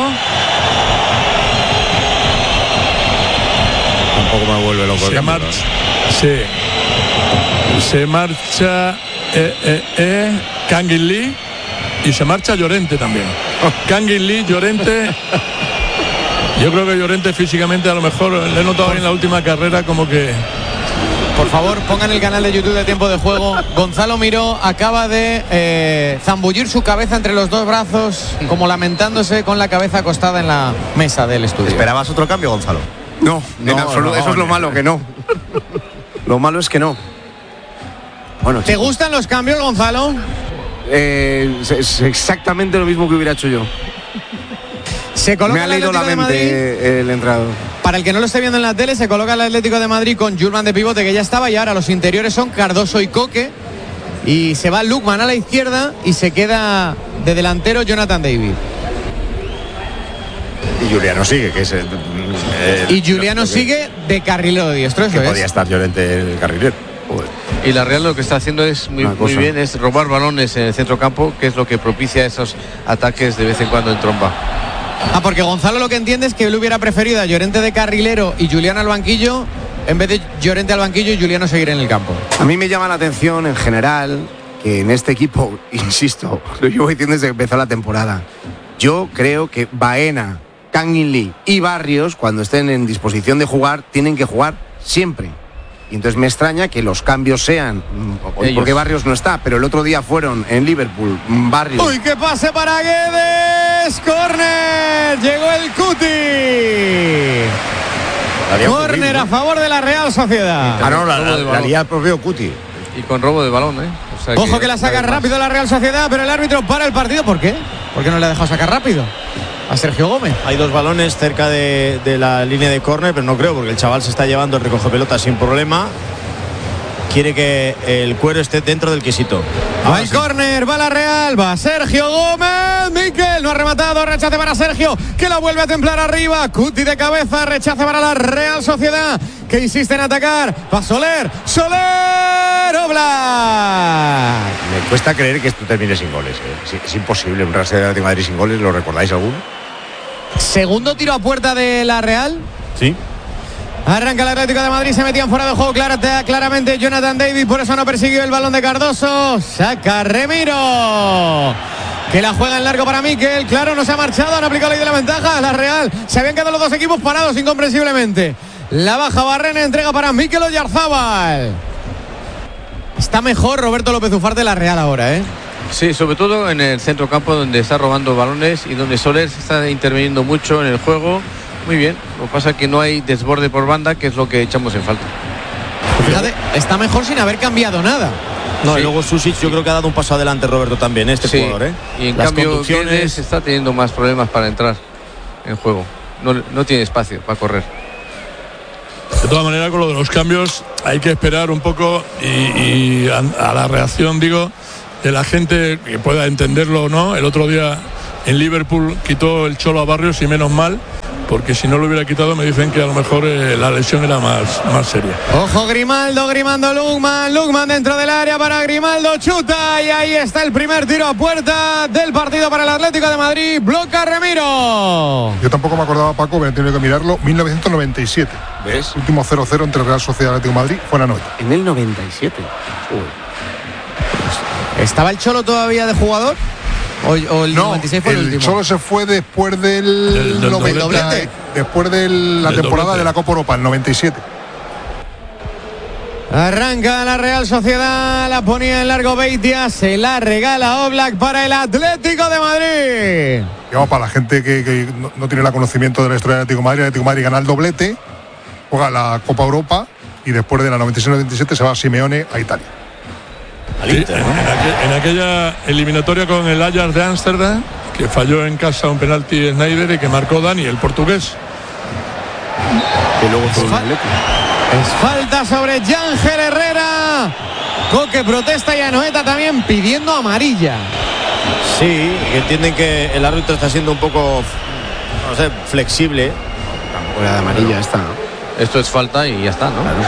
Tampoco me vuelve loco. Se marcha Kangin Lee. Y se marcha Llorente también. Kangin Lee, Llorente. Yo creo que Llorente físicamente a lo mejor le he notado en la última carrera como que... Por favor, pongan el canal de YouTube de Tiempo de Juego. Gonzalo Miró acaba de zambullir su cabeza entre los 2 brazos, como lamentándose, con la cabeza acostada en la mesa del estudio. ¿Esperabas otro cambio, Gonzalo? No, en absoluto. Eso es lo malo, que no. Lo malo es que no. Bueno, ¿te gustan los cambios, Gonzalo? Es exactamente lo mismo que hubiera hecho yo. Se coloca. Me ha leído la mente el entrenador. Para el que no lo esté viendo en la tele, se coloca el Atlético de Madrid con Julman de pivote, que ya estaba, y ahora los interiores son Cardoso y Coque, y se va Lukman a la izquierda y se queda de delantero Jonathan David. Y Juliano sigue, que es y Juliano sigue de carrilero de diestro. Eso que podía estar Llorente el carrilero. Y la Real lo que está haciendo es muy bien, es robar balones en el centro campo, que es lo que propicia esos ataques de vez en cuando en tromba. Porque Gonzalo lo que entiende es que él hubiera preferido a Llorente de carrilero y Juliano al banquillo, en vez de Llorente al banquillo y Juliano seguir en el campo. A mí me llama la atención en general que en este equipo, insisto, lo llevo diciendo desde que empezó la temporada, yo creo que Baena, Kangin Lee y Barrios, cuando estén en disposición de jugar, tienen que jugar siempre. Y entonces me extraña que los cambios sean, porque Barrios no está, pero el otro día fueron en Liverpool, Barrios. ¡Uy, qué pase para Guedes! ¡Córner! Llegó el Cuti. Córner a favor de la Real Sociedad. La haría el propio Cuti. Y con robo de balón, O sea, ojo que la saca rápido la Real Sociedad, pero el árbitro para el partido. ¿Por qué? ¿Por qué no le ha dejado sacar rápido a Sergio Gómez? Hay 2 balones cerca de la línea de córner, pero no creo, porque el chaval se está llevando el recoge pelota sin problema. Quiere que el Cuero esté dentro del quesito. Va el córner, va la Real, va Sergio Gómez. Mikel no ha rematado, rechace para Sergio, que la vuelve a templar arriba. Cuti de cabeza, rechace para la Real Sociedad, que insiste en atacar. Va Soler, Oblak. Me cuesta creer que esto termine sin goles. Es imposible un Real Atlético de Madrid sin goles. ¿Lo recordáis alguno? Segundo tiro a puerta de la Real. Sí. Arranca el Atlético de Madrid, se metían fuera de juego claramente Jonathan David, por eso no persiguió el balón de Cardoso. Saca Remiro, que la juega en largo para Mikel. Claro, no se ha marchado, han aplicado la ley de la ventaja. La Real, se habían quedado los 2 equipos parados incomprensiblemente. La baja Barrena, entrega para Mikel Oyarzábal. Está mejor Roberto López Ufarte de la Real ahora, Sí, sobre todo en el centro campo, donde está robando balones y donde Soler se está interviniendo mucho en el juego. Muy bien, lo que pasa es que no hay desborde por banda, que es lo que echamos en falta. Fíjate, está mejor sin haber cambiado nada. No, y luego Susic yo creo que ha dado un paso adelante, Roberto, también, jugador, ¿eh? Y en Las cambio conducciones... Guedes está teniendo más problemas para entrar en juego. No tiene espacio para correr. De todas maneras, con lo de los cambios hay que esperar un poco y a la reacción, digo, de la gente que pueda entenderlo o no. El otro día en Liverpool quitó el Cholo a Barrios y menos mal, porque si no lo hubiera quitado me dicen que a lo mejor la lesión era más seria. Ojo, Grimaldo, Lukman dentro del área para Grimaldo, chuta y ahí está el primer tiro a puerta del partido para el Atlético de Madrid, bloca Ramiro. Yo tampoco me acordaba, Paco, me he tenido que mirarlo, 1997. ¿Ves? Último 0-0 entre Real Sociedad y Atlético de Madrid fue en Anoeta. En el 97. ¿Estaba el Cholo todavía de jugador? ¿O el 96 fue el último? El Cholo se fue después del 90, después de la temporada de la Copa Europa, el 97. Arranca la Real Sociedad, la ponía en largo Beitia, se la regala Oblak para el Atlético de Madrid. Digamos, para la gente que no tiene el conocimiento de la historia del Atlético de Madrid gana el doblete, juega la Copa Europa y después de la 96-97 se va a Simeone a Italia. Sí, en aquella eliminatoria con el Ajax de Ámsterdam, que falló en casa un penalti Sneijder y que marcó Dani, el portugués. Que luego fue es falta sobre Yángel Herrera. Coque protesta y Anoeta también pidiendo amarilla. Sí, que entienden que el árbitro está siendo un poco, no sé, flexible. Tampoco la de amarilla esta, ¿no? Esto es falta y ya está, ¿no? Claro.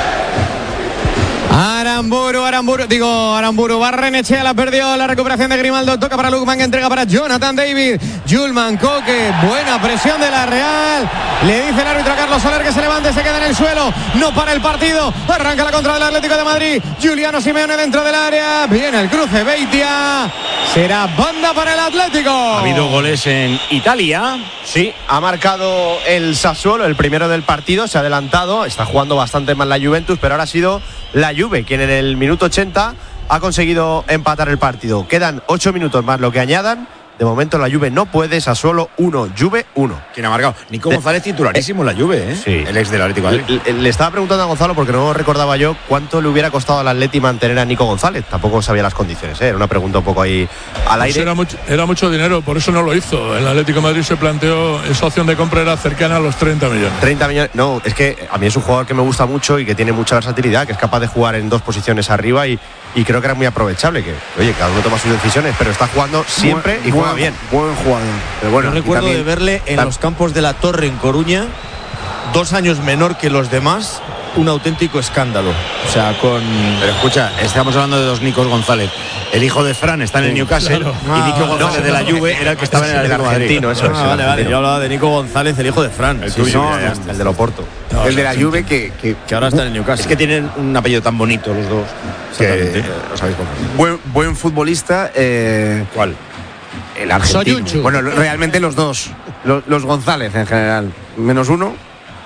Aramburu, Barrenechea la perdió, la recuperación de Grimaldo, toca para Lukman, entrega para Jonathan David, Julman, Coque, buena presión de la Real, le dice el árbitro a Carlos Soler que se levante, se queda en el suelo, no para el partido, arranca la contra del Atlético de Madrid, Giuliano Simeone dentro del área, viene el cruce, Beitia, será banda para el Atlético. Ha habido goles en Italia. Sí, ha marcado el Sassuolo, el primero del partido, se ha adelantado, está jugando bastante mal la Juventus, pero ahora ha sido la Juve quien en el minuto 80 ha conseguido empatar el partido. Quedan 8 minutos más lo que añadan. De momento la Juve no puede, Sassuolo 1, Juve 1. ¿Quién ha marcado? Nico González titularísimo en la Juve, ¿eh? Sí. El ex del Atlético de Madrid. Le estaba preguntando a Gonzalo porque no recordaba yo cuánto le hubiera costado al Atleti mantener a Nico González. Tampoco sabía las condiciones, ¿eh? Era una pregunta un poco ahí al aire. Era mucho dinero, por eso no lo hizo. El Atlético de Madrid se planteó, esa opción de compra era cercana a los 30 millones. 30 millones, no, es que a mí es un jugador que me gusta mucho y que tiene mucha versatilidad, que es capaz de jugar en dos posiciones arriba y creo que era muy aprovechable, que oye, cada uno toma sus decisiones, pero está jugando siempre y juega bien. Buen jugador. Pero bueno, yo recuerdo de verle en los campos de la Torre en Coruña, 2 años menor que los demás, un auténtico escándalo. O sea, Pero escucha, estamos hablando de dos Nicos González. El hijo de Fran está en el Newcastle, claro. y Nico González de la Juve era el que estaba en el argentino, eso es. Vale. Yo hablaba de Nico González, el hijo de Fran. El de Loporto. El de la Juve que ahora está en el Newcastle. Es que tienen un apellido tan bonito los dos. Que os habéis confundido. buen futbolista. ¿Cuál? El argentino. Soyuncu. Bueno, realmente los dos. Los González en general. Menos uno.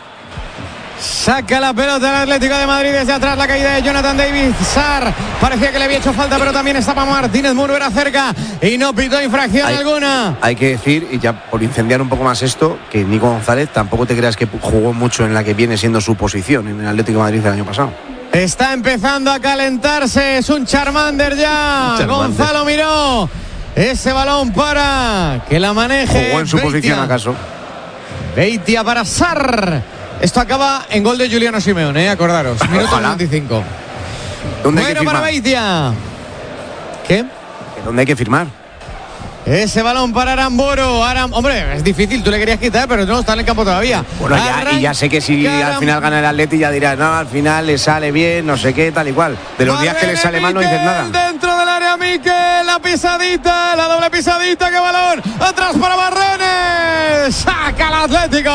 Saca la pelota el Atlético de Madrid desde atrás, la caída de Jonathan David. Sarr parecía que le había hecho falta, pero también estaba Martínez Munuera cerca y no pitó infracción alguna. Hay que decir, y ya por incendiar un poco más esto, que Nico González tampoco te creas que jugó mucho en la que viene siendo su posición en el Atlético de Madrid el año pasado. Está empezando a calentarse, es un Charmander ya. Gonzalo Miró. Ese balón para que la maneje. ¿Jugó en su posición acaso? Beitia para Sarr. Esto acaba en gol de Giuliano Simeone, acordaros. Minuto 95. Bueno para Beitia. ¿Qué? ¿Dónde hay que firmar? Ese balón para Aramburu. Hombre, es difícil, tú le querías quitar, pero no está en el campo todavía. Bueno, ya sé que si al final gana el Atleti ya dirás, no, al final le sale bien, no sé qué, tal y cual. De los días que le sale mal no dices nada. Dentro del área Miquel, la pisadita, la doble pisadita, qué balón. Atrás para Barrenes. Saca el Atlético.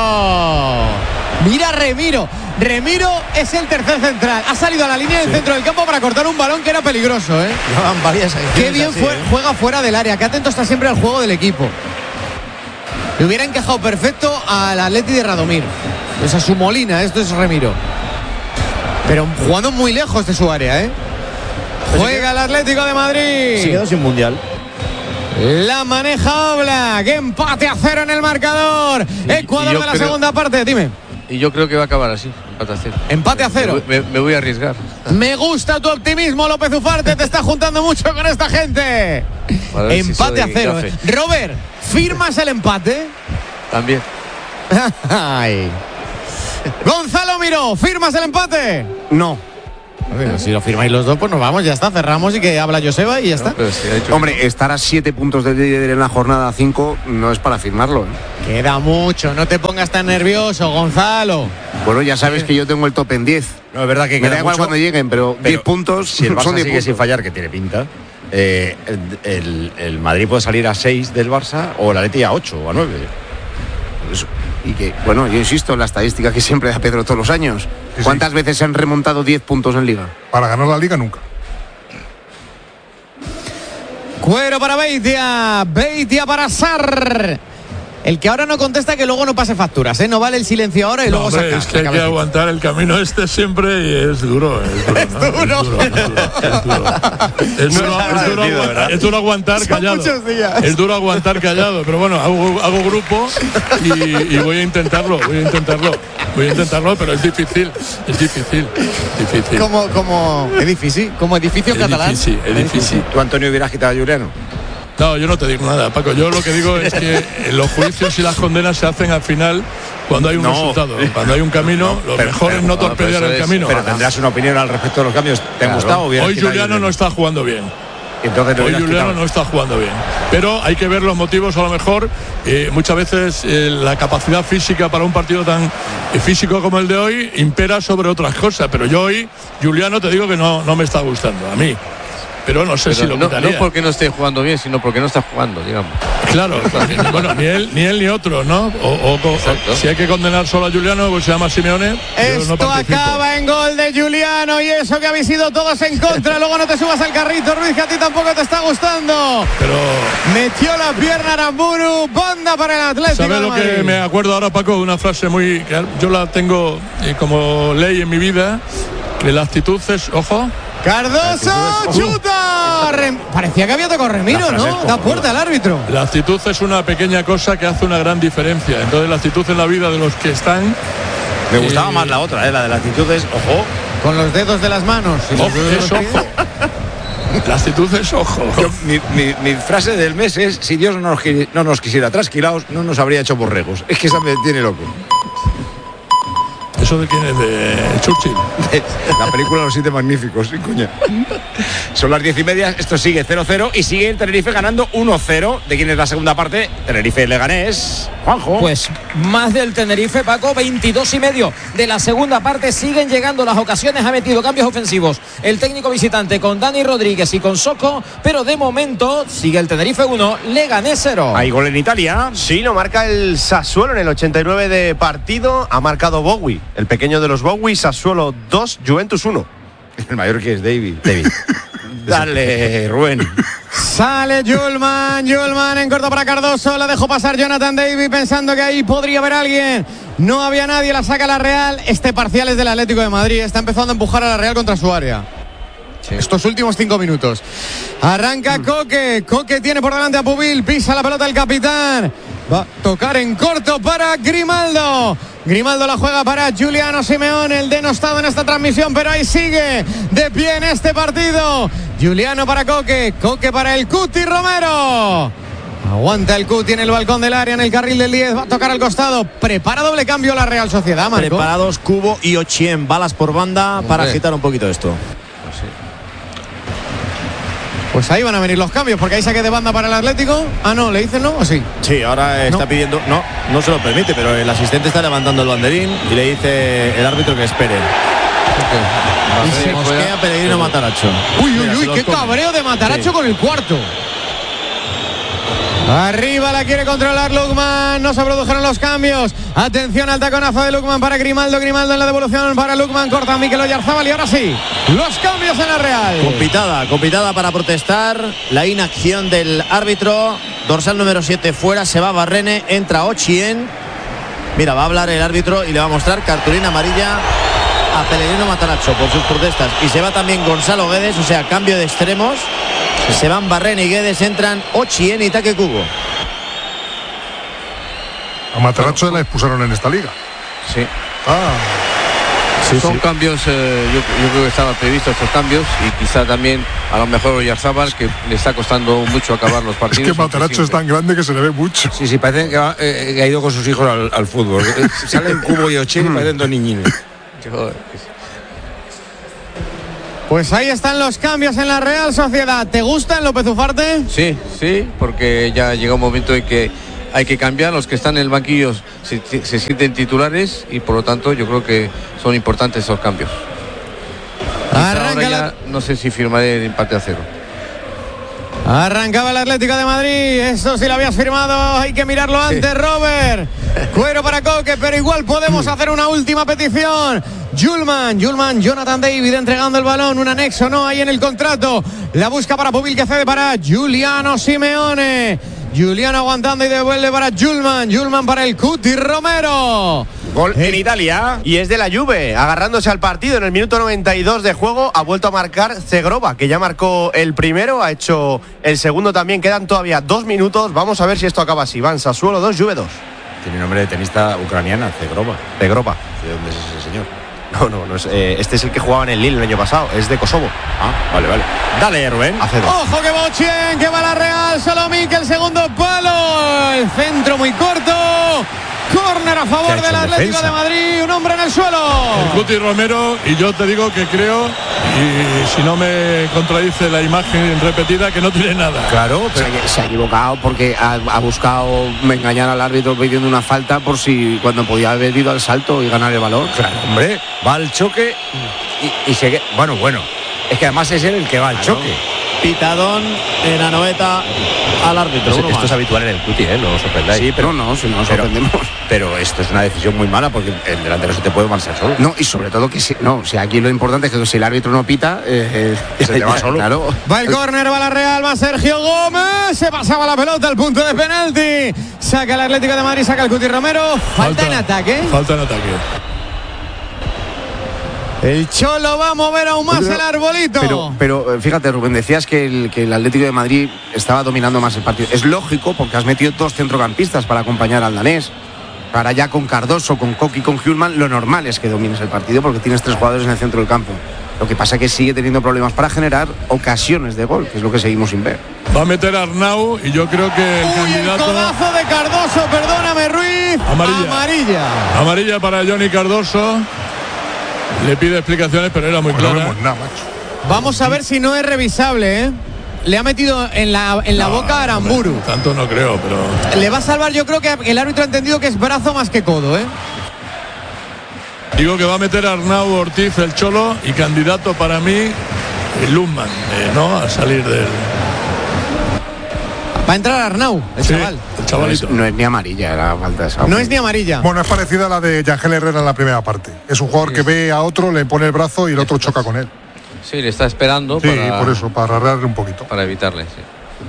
Mira Remiro. Remiro es el tercer central. Ha salido a la línea del centro del campo para cortar un balón que era peligroso, ¿eh? Qué bien juega fuera del área. Qué atento está siempre al juego del equipo. Le hubiera encajado perfecto al Atleti de Radomir. Pues a su Molina, esto es Remiro. Pero jugando muy lejos de su área, ¿eh? Juega el Atlético de Madrid. Se quedó sin mundial. La maneja Oblak. Empate a 0 en el marcador. Ecuador de la segunda parte. Dime. Y yo creo que va a acabar así, empate a 0. Empate a 0. Me voy a arriesgar. Me gusta tu optimismo, López Ufarte. Te está juntando mucho con esta gente. Empate a 0. Robert, ¿firmas el empate? También. Ay. Gonzalo Miró, ¿firmas el empate? No. Si lo firmáis los dos, pues nos vamos, ya está, cerramos y que habla Joseba y ya está. Hombre, estar a 7 puntos de líder en la jornada 5 no es para firmarlo. Queda mucho, no te pongas tan nervioso, Gonzalo. Bueno, ya sabes que yo tengo el top en 10. No, es verdad que me da igual cuando lleguen, pero 10 puntos. Si el Barça son 10 sigue puntos. sin fallar, que tiene pinta, el Madrid puede salir a 6 del Barça o el Atleti a 8 o a 9. Y que, bueno, yo insisto en la estadística que siempre da Pedro todos los años. ¿Cuántas veces se han remontado 10 puntos en Liga? Para ganar la Liga nunca. Cuero para Beitia, Beitia para Sarr. El que ahora no contesta, que luego no pase facturas, ¿eh? No vale el silencio ahora y luego hombre, saca. Es que hay que aguantar el camino siempre y es duro. Es duro aguantar callado. Es duro aguantar callado, pero bueno, hago grupo y voy a intentarlo, pero es difícil. Como edificio, como edificio catalán. Es difícil. ¿Tú, Antonio, hubieras quitado a Juliano? No, yo no te digo nada, Paco. Yo lo que digo es que los juicios y las condenas se hacen al final cuando hay un resultado. Cuando hay un camino, lo mejor es no torpedear el camino. Pero tendrás una opinión al respecto de los cambios. ¿Te han gustado? Hoy Juliano no está jugando bien. Entonces hoy Juliano no está jugando bien. Pero hay que ver los motivos, a lo mejor. Muchas veces la capacidad física para un partido tan físico como el de hoy impera sobre otras cosas. Pero yo hoy, Juliano, te digo que no me está gustando. A mí. Pero no sé si lo quitaría. No porque no esté jugando bien, sino porque no está jugando, digamos. Claro, bueno, ni él ni otro, ¿no? Si hay que condenar solo a Juliano, pues se llama Simeone. Esto acaba en gol de Juliano y eso que habéis ido todos en contra. Luego no te subas al carrito, Ruiz, que a ti tampoco te está gustando. Pero metió la pierna Aramburu, banda para el Atlético. ¿Sabes lo que me acuerdo ahora, Paco? De una frase muy que yo la tengo como ley en mi vida, que la actitud es, ojo. Cardoso, chuta. Parecía que había tocado Remiro, ¿no? Da puerta al árbitro. La actitud es una pequeña cosa que hace una gran diferencia. Entonces la actitud en la vida de los que están. Me gustaba más la otra, la de la actitud es ojo. Con los dedos de las manos. Es ojo. La actitud es ojo. Mi frase del mes es: si Dios no nos quisiera trasquilados, no nos habría hecho borregos. Es que esa me tiene loco. ¿Eso de quién es? ¿De Churchill? La película Los Siete Magníficos, sí, coña. Son las 10:30, esto sigue 0-0 y sigue el Tenerife ganando 1-0. ¿De quién es la segunda parte? Tenerife-Leganés. Juanjo. Pues más del Tenerife, Paco, 22,5 de la segunda parte. Siguen llegando las ocasiones, ha metido cambios ofensivos el técnico visitante con Dani Rodríguez y con Socco, pero de momento sigue el Tenerife 1, Leganés 0. ¿Hay gol en Italia? Sí, lo marca el Sassuolo en el 89 de partido. Ha marcado Bowie, el pequeño de los Bowie. Sassuolo 2, Juventus 1. El mayor que es David. Dale, Rubén. Sale Yulman en corto para Cardoso, la dejó pasar Jonathan David pensando que ahí podría haber alguien. No había nadie, la saca la Real. Este parcial es del Atlético de Madrid, está empezando a empujar a la Real contra su área. Sí. Estos últimos 5 minutos. Arranca Coque tiene por delante a Pubil, pisa la pelota el capitán. Va a tocar en corto para Grimaldo la juega para Giuliano Simeone, el denostado en esta transmisión, pero ahí sigue de pie en este partido. Giuliano para Coque para el Cuti Romero. Aguanta el Cuti en el balcón del área, en el carril del 10, va a tocar al costado. Prepara doble cambio la Real Sociedad, Marco. Preparados Cubo y Ochien, balas por banda para agitar un poquito esto. Pues ahí van a venir los cambios, porque hay saque de banda para el Atlético. Ah, no, ¿le dicen no o sí? Sí, ahora está pidiendo. No se lo permite, pero el asistente está levantando el banderín y le dice el árbitro que espere. Y se mosquea Pellegrino Matarazzo. Uy, qué cabreo de Matarazzo con el cuarto. Arriba la quiere controlar Lukman, no se produjeron los cambios. Atención al taconazo de Lukman para Grimaldo en la devolución para Lukman, corta a Mikel Oyarzábal y ahora sí, los cambios en la Real. Compitada para protestar la inacción del árbitro. Dorsal número 7 fuera, se va Barrene, entra Ochien. Mira, va a hablar el árbitro y le va a mostrar cartulina amarilla a Pellegrino Matarazzo por sus protestas. Y se va también Gonzalo Guedes, o sea, cambio de extremos. Se van Barrene y Guedes, entran Ochien y Taque Cubo. A Matarazzo la expulsaron en esta liga. Sí. Son cambios, yo creo que estaban previstos estos cambios y quizá también a lo mejor Oyarzábal, que le está costando mucho acabar los partidos. Es que Matarazzo es tan grande que se le ve mucho. Sí, parece que ha ido con sus hijos al fútbol. Salen Cubo y Ochín y parecen dos niñines. Pues ahí están los cambios en la Real Sociedad. ¿Te gustan, López Ufarte? Sí, porque ya llega un momento en que hay que cambiar. Los que están en el banquillo se sienten titulares y por lo tanto yo creo que son importantes esos cambios. Ahora no sé si firmaré el empate a 0. Arrancaba el Atlético de Madrid. Esto sí lo habías firmado. Hay que mirarlo antes, Robert. Cuero para Coque, pero igual podemos hacer una última petición. Julman, Jonathan David entregando el balón. Un anexo no hay en el contrato. La busca para Pubil, que cede para Giuliano Simeone. Giuliano aguantando y devuelve para Julman para el Cuti Romero. Gol en Italia. Y es de la Juve, agarrándose al partido en el minuto 92 de juego. Ha vuelto a marcar Zegrova, que ya marcó el primero, ha hecho el segundo también. Quedan todavía 2 minutos. Vamos a ver si esto acaba así. Van Sassuolo 2, Juve 2. Tiene nombre de tenista ucraniana, Zegrova. ¿De dónde es ese señor? No es, este es el que jugaba en el Lille el año pasado. Es de Kosovo. Vale. Dale, Rubén. Ojo que Bochien, que va la Real. Solo Mikel, segundo palo. El centro muy corto. Córner a favor del Atlético de Madrid. Un hombre en el suelo. El Cuti Romero, y yo te digo que creo, y si no me contradice la imagen repetida, que no tiene nada. Claro, pero se ha equivocado porque ha buscado engañar al árbitro pidiendo una falta por si cuando podía haber ido al salto y ganar el balón. Claro, hombre, va al choque y se... Bueno, es que además es él el que va al choque. Pitadón en Anoeta al árbitro. Esto es habitual en el Cuti, no os sorprendáis. Sí, pero no nos sorprendemos. Pero esto es una decisión muy mala porque el delantero se te puede marchar solo. No, y sobre todo que si aquí lo importante es que si el árbitro no pita, se te va solo. Claro. Va el córner, va la Real, va Sergio Gómez. Se pasaba la pelota al punto de penalti. Saca el Atlético de Madrid, saca el Cuti Romero. Falta en ataque. El Cholo va a mover aún más el arbolito. Pero fíjate, Rubén, decías que el Atlético de Madrid estaba dominando más el partido. Es lógico porque has metido 2 centrocampistas para acompañar al danés. Ahora ya con Cardoso, con Coqui, con Hjulman, lo normal es que domines el partido porque tienes 3 jugadores en el centro del campo. Lo que pasa es que sigue teniendo problemas para generar ocasiones de gol, que es lo que seguimos sin ver. Va a meter a Arnau y yo creo que el candidato... El codazo de Cardoso, perdóname, Ruiz. Amarilla para Johnny Cardoso. Le pide explicaciones, pero era muy clara. No vemos nada, macho. Vamos a ver si no es revisable, ¿eh? Le ha metido en la boca a Aramburu. Tanto no creo, pero... Le va a salvar, yo creo que el árbitro ha entendido que es brazo más que codo, ¿eh? Digo que va a meter a Arnau Ortiz, el Cholo, y candidato para mí, Lundman, ¿no? A salir del... Va a entrar Arnau, el chaval. El chavalito. No es ni amarilla la falta esa. No es ni amarilla. Bueno, es parecida a la de Yangel Herrera en la primera parte. Es un jugador que ve a otro, le pone el brazo y el otro choca con él. Sí, le está esperando. Sí, por eso, para arreglarle un poquito. Para evitarle, sí.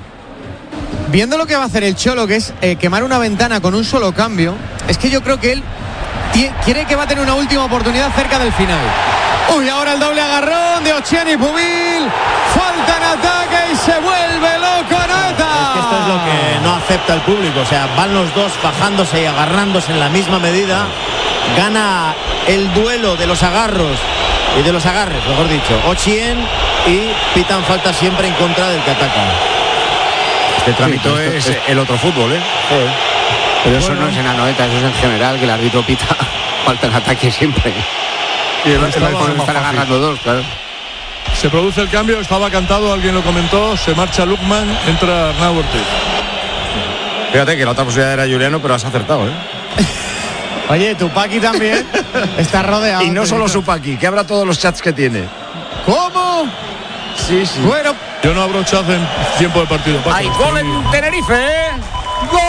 Viendo lo que va a hacer el Cholo, que es quemar una ventana con un solo cambio, es que yo creo que él quiere que va a tener una última oportunidad cerca del final. Uy, ahora el doble agarrón de Ochien y Pubil. Falta en ataque y se vuelve loco Anoeta. Es que esto es lo que no acepta el público. O sea, van los dos bajándose y agarrándose en la misma medida. Gana el duelo de los agarros y de los agarres, mejor dicho, Ochien, y pitan falta siempre en contra del que ataca. Este trámite es el otro fútbol, ¿eh? Pero eso no es en Anoeta, eso es en general, que el árbitro pita falta en ataque siempre. Y estar agarrando 2, claro. Se produce el cambio, estaba cantado, alguien lo comentó, se marcha Lukman, entra Arnau Ortiz. Fíjate que la otra posibilidad era Juliano, pero has acertado, ¿eh? Oye, Tupaki también está rodeado. Y no solo Tupaki, que abra todos los chats que tiene. ¿Cómo? Sí. Bueno, yo no abro chats en tiempo de partido. Hay gol en Tenerife, ¿eh? ¡Gol!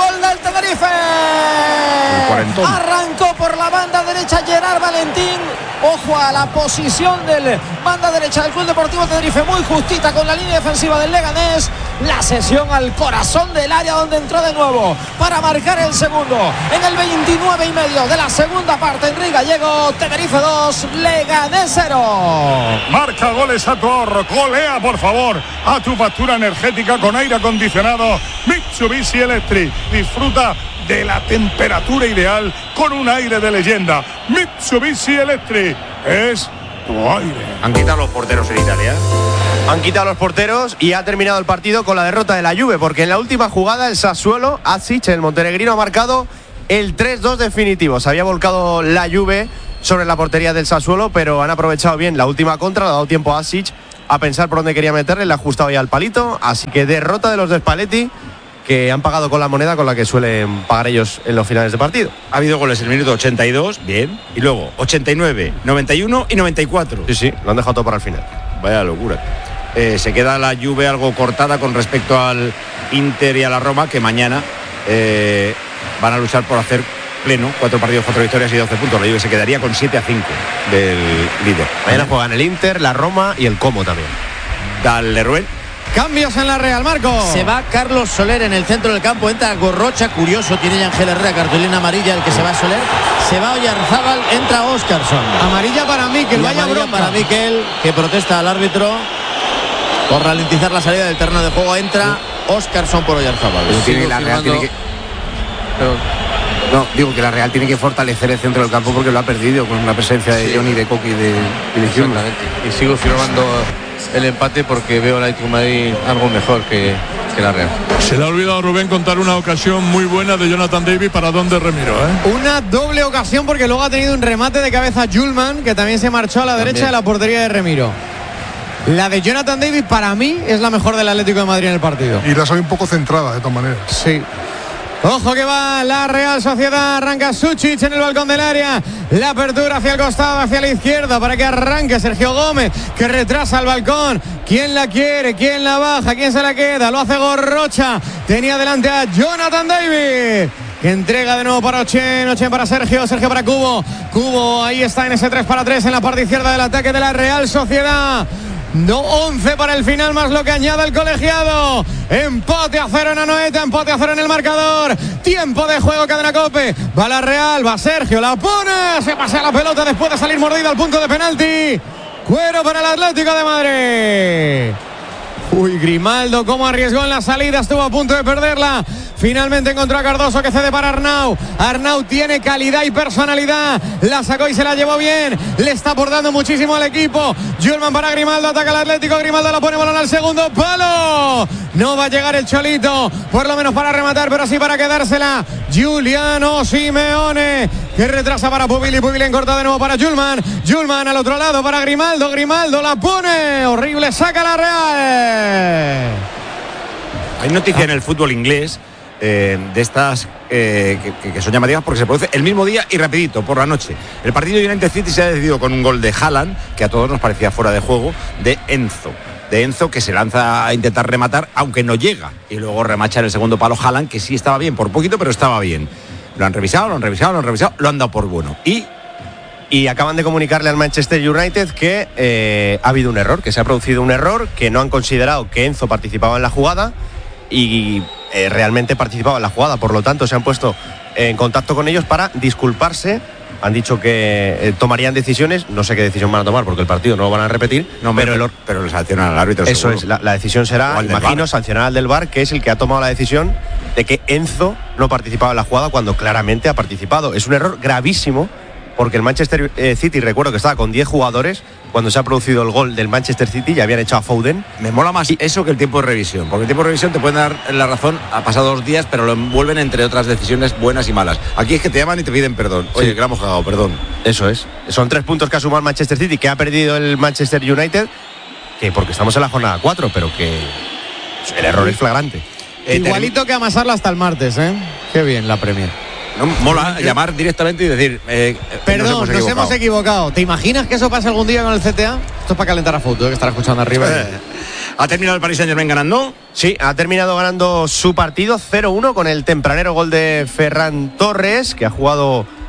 Arrancó por la banda derecha Gerard Valentín, Ojo a la posición del banda derecha del Club Deportivo Tenerife, muy justita con la línea defensiva del Leganés. La sesión al corazón del área donde entró de nuevo para marcar el segundo. En el 29,5 de la segunda parte, Enrique Gallego, Tenerife 2, Leganés 0. Marca goles a tu ahorro, golea por favor a tu factura energética con aire acondicionado Mitsubishi Electric. Disfruta de la temperatura ideal con un aire de leyenda. Mitsubishi Electric es tu aire. Han quitado los porteros en Italia. Han quitado los porteros y ha terminado el partido con la derrota de la Juve, porque en la última jugada el Sassuolo, Asic, el montenegrino, ha marcado el 3-2 definitivo. Se había volcado la Juve sobre la portería del Sassuolo, pero han aprovechado bien la última contra, ha dado tiempo a Asic a pensar por dónde quería meterle, le ha ajustado ya al palito, así que derrota de los de Spalletti, que han pagado con la moneda con la que suelen pagar ellos en los finales de partido. Ha habido goles en el minuto 82, bien, y luego 89, 91 y 94. Sí, lo han dejado todo para el final. Vaya locura. Se queda la Juve algo cortada con respecto al Inter y a la Roma, que mañana van a luchar por hacer pleno, 4 partidos, 4 victorias y 12 puntos. La Juve se quedaría con 7-5 del líder. Mañana juegan el Inter, la Roma y el Como también. Dale, Rubén. Cambios en la Real, Marco. Se va Carlos Soler en el centro del campo, entra Gorrocha, curioso, tiene ya Ángel Herrera, cartulina amarilla, el que se va Soler. Se va Oyarzábal, entra Óscarson. Amarilla para Mikel, vaya bronca. Para Mikel, que protesta al árbitro por ralentizar la salida del terreno de juego. Entra Óscarson por Oyarzábal. No, digo que la Real tiene que fortalecer el centro del campo porque lo ha perdido con la presencia de Johnny, de Coqui y de Exactamente. Y sigo firmando el empate porque veo al Atlético de Madrid algo mejor que la Real. Se le ha olvidado a Rubén contar una ocasión muy buena de Jonathan David para Don de Remiro, ¿eh? Una doble ocasión porque luego ha tenido un remate de cabeza Julman, que también se marchó a la derecha de la portería de Remiro. La de Jonathan David para mí es la mejor del Atlético de Madrid en el partido. Y la soy un poco centrada de todas maneras. Sí. Ojo que va la Real Sociedad, arranca Suchic en el balcón del área, la apertura hacia el costado, hacia la izquierda para que arranque Sergio Gómez, que retrasa el balcón. ¿Quién la quiere? ¿Quién la baja? ¿Quién se la queda? Lo hace Gorrocha, tenía delante a Jonathan David, que entrega de nuevo para Ochen para Sergio para Cubo ahí está en ese 3-3 en la parte izquierda del ataque de la Real Sociedad. 11 para el final, más lo que añade el colegiado. Empate a 0 en Anoeta, empate a 0 en el marcador. Tiempo de juego, cadena COPE. Va la Real, va Sergio, la pone, se pasea la pelota después de salir mordida al punto de penalti. Cuero para el Atlético de Madrid. Uy, Grimaldo, cómo arriesgó en la salida, estuvo a punto de perderla. Finalmente encontró a Cardoso, que cede para Arnau. Arnau tiene calidad y personalidad. La sacó y se la llevó bien. Le está aportando muchísimo al equipo. Julman para Grimaldo, ataca al Atlético. Grimaldo la pone, balón al segundo palo. No va a llegar el Cholito, por lo menos para rematar, pero sí para quedársela. Giuliano Simeone, que retrasa para Pubili. Pubili en corta de nuevo para Julman. Julman al otro lado para Grimaldo. Grimaldo la pone. Horrible, saca la Real. Hay noticia en el fútbol inglés de estas que son llamativas porque se produce el mismo día y rapidito, por la noche. El partido de United City se ha decidido con un gol de Haaland, que a todos nos parecía fuera de juego, de Enzo, que se lanza a intentar rematar, aunque no llega, y luego remacha en el segundo palo Haaland, que sí estaba bien, por poquito, pero estaba bien. Lo han revisado, lo han dado por bueno. Y acaban de comunicarle al Manchester United que ha habido un error, que se ha producido un error, que no han considerado que Enzo participaba en la jugada y realmente participaba en la jugada. Por lo tanto, se han puesto en contacto con ellos para disculparse. Han dicho que tomarían decisiones. No sé qué decisión van a tomar porque el partido no lo van a repetir. No, pero le sancionan al árbitro. Eso seguro. es, la decisión será, imagino, sancionar al del VAR, que es el que ha tomado la decisión de que Enzo no participaba en la jugada cuando claramente ha participado. Es un error gravísimo, porque el Manchester City, recuerdo que estaba con 10 jugadores cuando se ha producido el gol del Manchester City, ya habían echado a Foden. Me mola más eso que el tiempo de revisión, porque el tiempo de revisión te pueden dar la razón, ha pasado 2 días, pero lo envuelven entre otras decisiones buenas y malas. Aquí es que te llaman y te piden perdón. Oye, que la hemos cagado, perdón. Eso es. Son 3 puntos que ha sumado el Manchester City, que ha perdido el Manchester United, que porque estamos en la jornada 4, pero que el error es flagrante. Igualito que amasarla hasta el martes, ¿eh? Qué bien la Premier. No, mola llamar directamente y decir perdón, nos hemos equivocado. ¿Te imaginas que eso pase algún día con el CTA? Esto es para calentar a fútbol, que estará escuchando arriba. ¿Ha terminado el Paris Saint-Germain ganando? Sí, ha terminado ganando su partido 0-1 con el tempranero gol de Ferran Torres, que ha jugado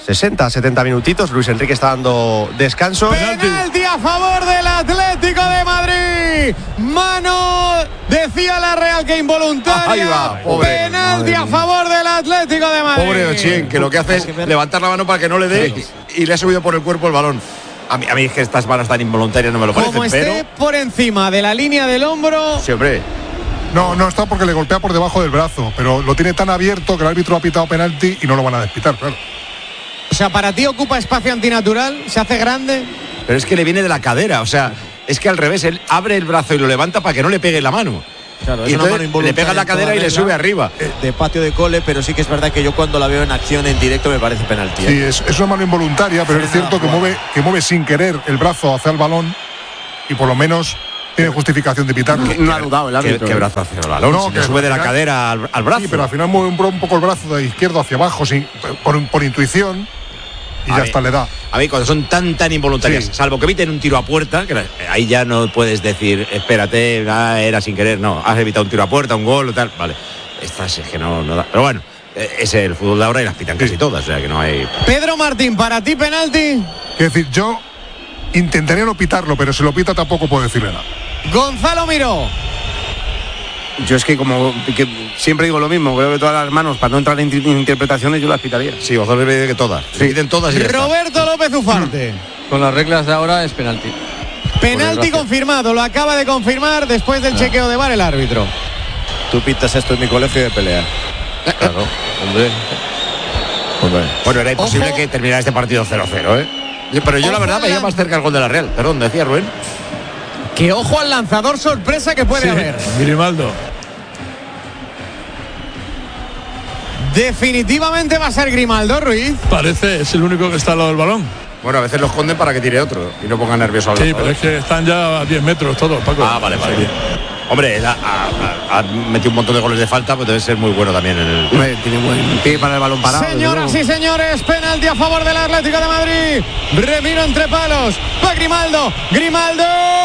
60, 70 minutitos. Luis Enrique está dando descanso. Penalti a favor del Atlético de Madrid. Mano, decía la Real que involuntaria. Ahí va, pobre. Penalti a favor del Atlético de Madrid. Pobre Ochien, que lo que hace es levantar la mano para que no le dé y le ha subido por el cuerpo el balón. A mí es que estas manos tan involuntarias no me lo parecen, Como esté por encima de la línea del hombro. Sí, hombre. No está porque le golpea por debajo del brazo, pero lo tiene tan abierto que el árbitro ha pitado penalti y no lo van a despitar, claro. O sea, para ti ocupa espacio antinatural, se hace grande. Pero es que le viene de la cadera, o sea, es que al revés, él abre el brazo y lo levanta para que no le pegue la mano. Claro, y entonces le pega la cadera y le sube arriba. De patio de cole, pero sí que es verdad que yo cuando la veo en acción en directo me parece penalti. Sí, es una mano involuntaria, pero es cierto que mueve sin querer el brazo hacia el balón y por lo menos tiene justificación de pitar. No ha dudado el árbitro. ¿Qué brazo hacia el balón? No, si le sube de la cadera al brazo. Sí, pero al final mueve un poco el brazo de izquierdo hacia abajo por intuición. Y ya está, le da. A mí cuando son tan involuntarias, salvo que eviten un tiro a puerta, que ahí ya no puedes decir, espérate, era sin querer, no, has evitado un tiro a puerta, un gol o tal, vale. Estas es que no da. Pero bueno, es el fútbol de ahora y las pitan casi todas, o sea que no hay. Pedro Martín, ¿para ti penalti? Es decir, yo intentaría no pitarlo, pero si lo pita tampoco puedo decirle nada. Gonzalo Miró. Yo es que que siempre digo lo mismo, creo que todas las manos, para no entrar en interpretaciones, yo las pitaría. Sí, Gonzalo me dice que todas. Se piden todas y ya Roberto está. López Ufarte. Con las reglas de ahora es penalti. Penalti confirmado, lo acaba de confirmar después del chequeo de VAR el árbitro. Tú pitas esto en mi colegio de pelea. Claro, hombre. Bueno, era imposible que terminara este partido 0-0, ¿eh? Pero yo la verdad veía más cerca el gol de la Real. Perdón, decía Rubén. Que ojo al lanzador sorpresa que puede haber. Grimaldo. Definitivamente va a ser Grimaldo, Ruiz. Parece, es el único que está al lado del balón. Bueno, a veces lo esconden para que tire otro y no ponga nervioso al lanzador. Sí, pero es que están ya a 10 metros todos, Paco. Ah, vale. Sí. Hombre, él ha metido un montón de goles de falta, pues debe ser muy bueno también en el. Hombre, tiene buen pie para el balón parado. Señoras y señores, penalti a favor del Atlético de Madrid. Remiro entre palos. Va Grimaldo. Grimaldo.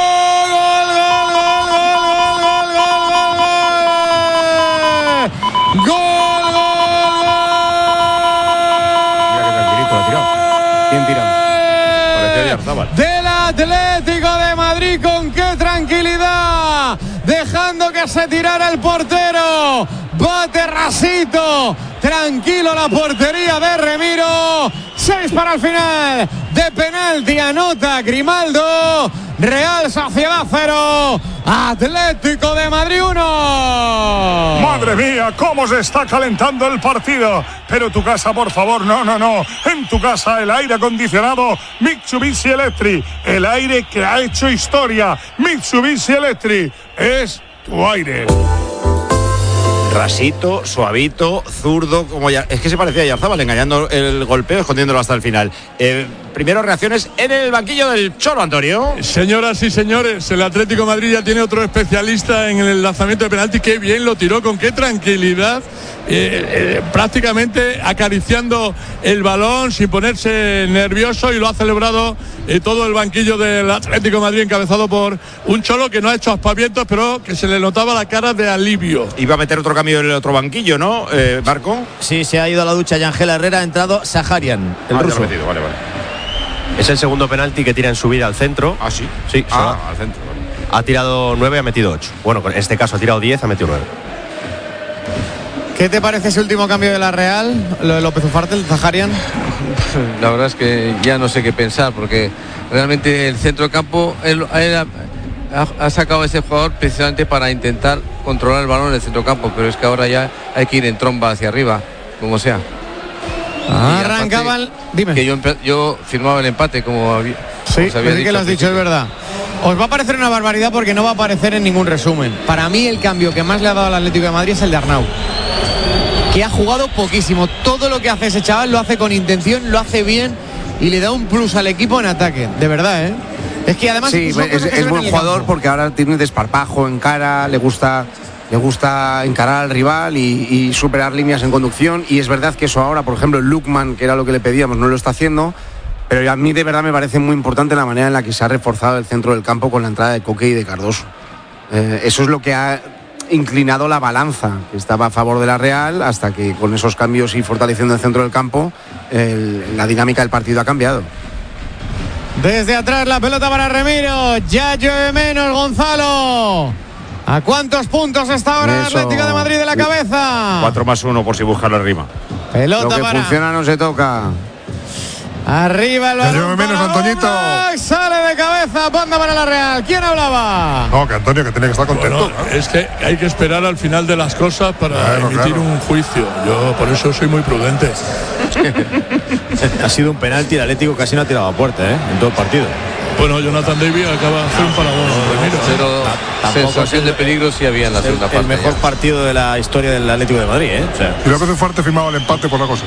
Gol. Mira qué tranquilito lo ha tirado. Bien tirado. Parecía Yarzábal. Del Atlético de Madrid, con qué tranquilidad, dejando que se tirara el portero. Bate Rasito, tranquilo la portería de Remiro. 6 para el final, de penalti anota Grimaldo. Real Sociedad 0, Atlético de Madrid 1. Madre mía, cómo se está calentando el partido. Pero tu casa, por favor, no. En tu casa el aire acondicionado Mitsubishi Electric. El aire que ha hecho historia. Mitsubishi Electric es tu aire. Rasito, suavito, zurdo, como ya. Es que se parecía a Yarzábal, engañando el golpeo, escondiéndolo hasta el final. Primero reacciones en el banquillo del Cholo, Antonio. Señoras y señores, el Atlético de Madrid ya tiene otro especialista en el lanzamiento de penalti. Qué bien lo tiró, con qué tranquilidad, prácticamente acariciando el balón sin ponerse nervioso, y lo ha celebrado todo el banquillo del Atlético de Madrid, encabezado por un Cholo que no ha hecho aspavientos, pero que se le notaba la cara de alivio. Iba a meter otro cambio en el otro banquillo, ¿no, Marco? Sí, se ha ido a la ducha Yangel Herrera, ha entrado Saharian, el ruso. Vale. Es el segundo penalti que tira en su vida al centro. Ah, sí. Sí, al centro. Vale. Ha tirado 9, ha metido 8. Bueno, en este caso ha tirado 10, ha metido 9. ¿Qué te parece ese último cambio de la Real? Lo de López Ufarte, el Zaharian. La verdad es que ya no sé qué pensar, porque realmente el centro de campo él ha sacado a ese jugador precisamente para intentar controlar el balón en el centro campo, pero es que ahora ya hay que ir en tromba hacia arriba, como sea. Arrancaban. Dime. Que yo firmaba el empate, como había. Sí, sí que lo has dicho, es verdad. Os va a parecer una barbaridad porque no va a aparecer en ningún resumen. Para mí el cambio que más le ha dado al Atlético de Madrid es el de Arnau, que ha jugado poquísimo. Todo lo que hace ese chaval lo hace con intención, lo hace bien y le da un plus al equipo en ataque, de verdad, ¿eh? Es que además sí, es buen jugador porque ahora tiene un desparpajo en cara, le gusta encarar al rival y superar líneas en conducción, y es verdad que eso ahora, por ejemplo, el Lukman, que era lo que le pedíamos, no lo está haciendo, pero a mí de verdad me parece muy importante la manera en la que se ha reforzado el centro del campo con la entrada de Coque y de Cardoso. Eso es lo que ha inclinado la balanza, que estaba a favor de la Real, hasta que con esos cambios y fortaleciendo el centro del campo, la dinámica del partido ha cambiado. Desde atrás la pelota para Remiro. Ya llueve menos, Gonzalo. ¿A cuántos puntos está ahora el Atlético de Madrid de la cabeza? 4+1 por si buscar la rima. Pelota Lo que para. funciona no se toca. Arriba el balón. llueve menos, Antoñito. Sale de cabeza, banda para la Real. ¿Quién hablaba? No, que Antonio, que tiene que estar contento. Bueno, es que hay que esperar al final de las cosas para emitir un juicio. Yo por eso soy muy prudente. Ha sido un penalti, el Atlético casi no ha tirado a puerta, en todo el partido. Bueno, Jonathan David acaba de hacer un paradón. Sensación de peligro sí había en la segunda parte. El mejor partido de la historia del Atlético de Madrid, Y luego que fuerte firmaba el empate por la cosa.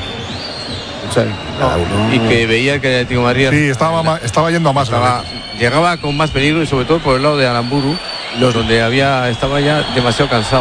Y que veía que el Atlético de Madrid estaba yendo a más. Llegaba con más peligro y sobre todo por el lado de Aramburu, donde estaba ya demasiado cansado.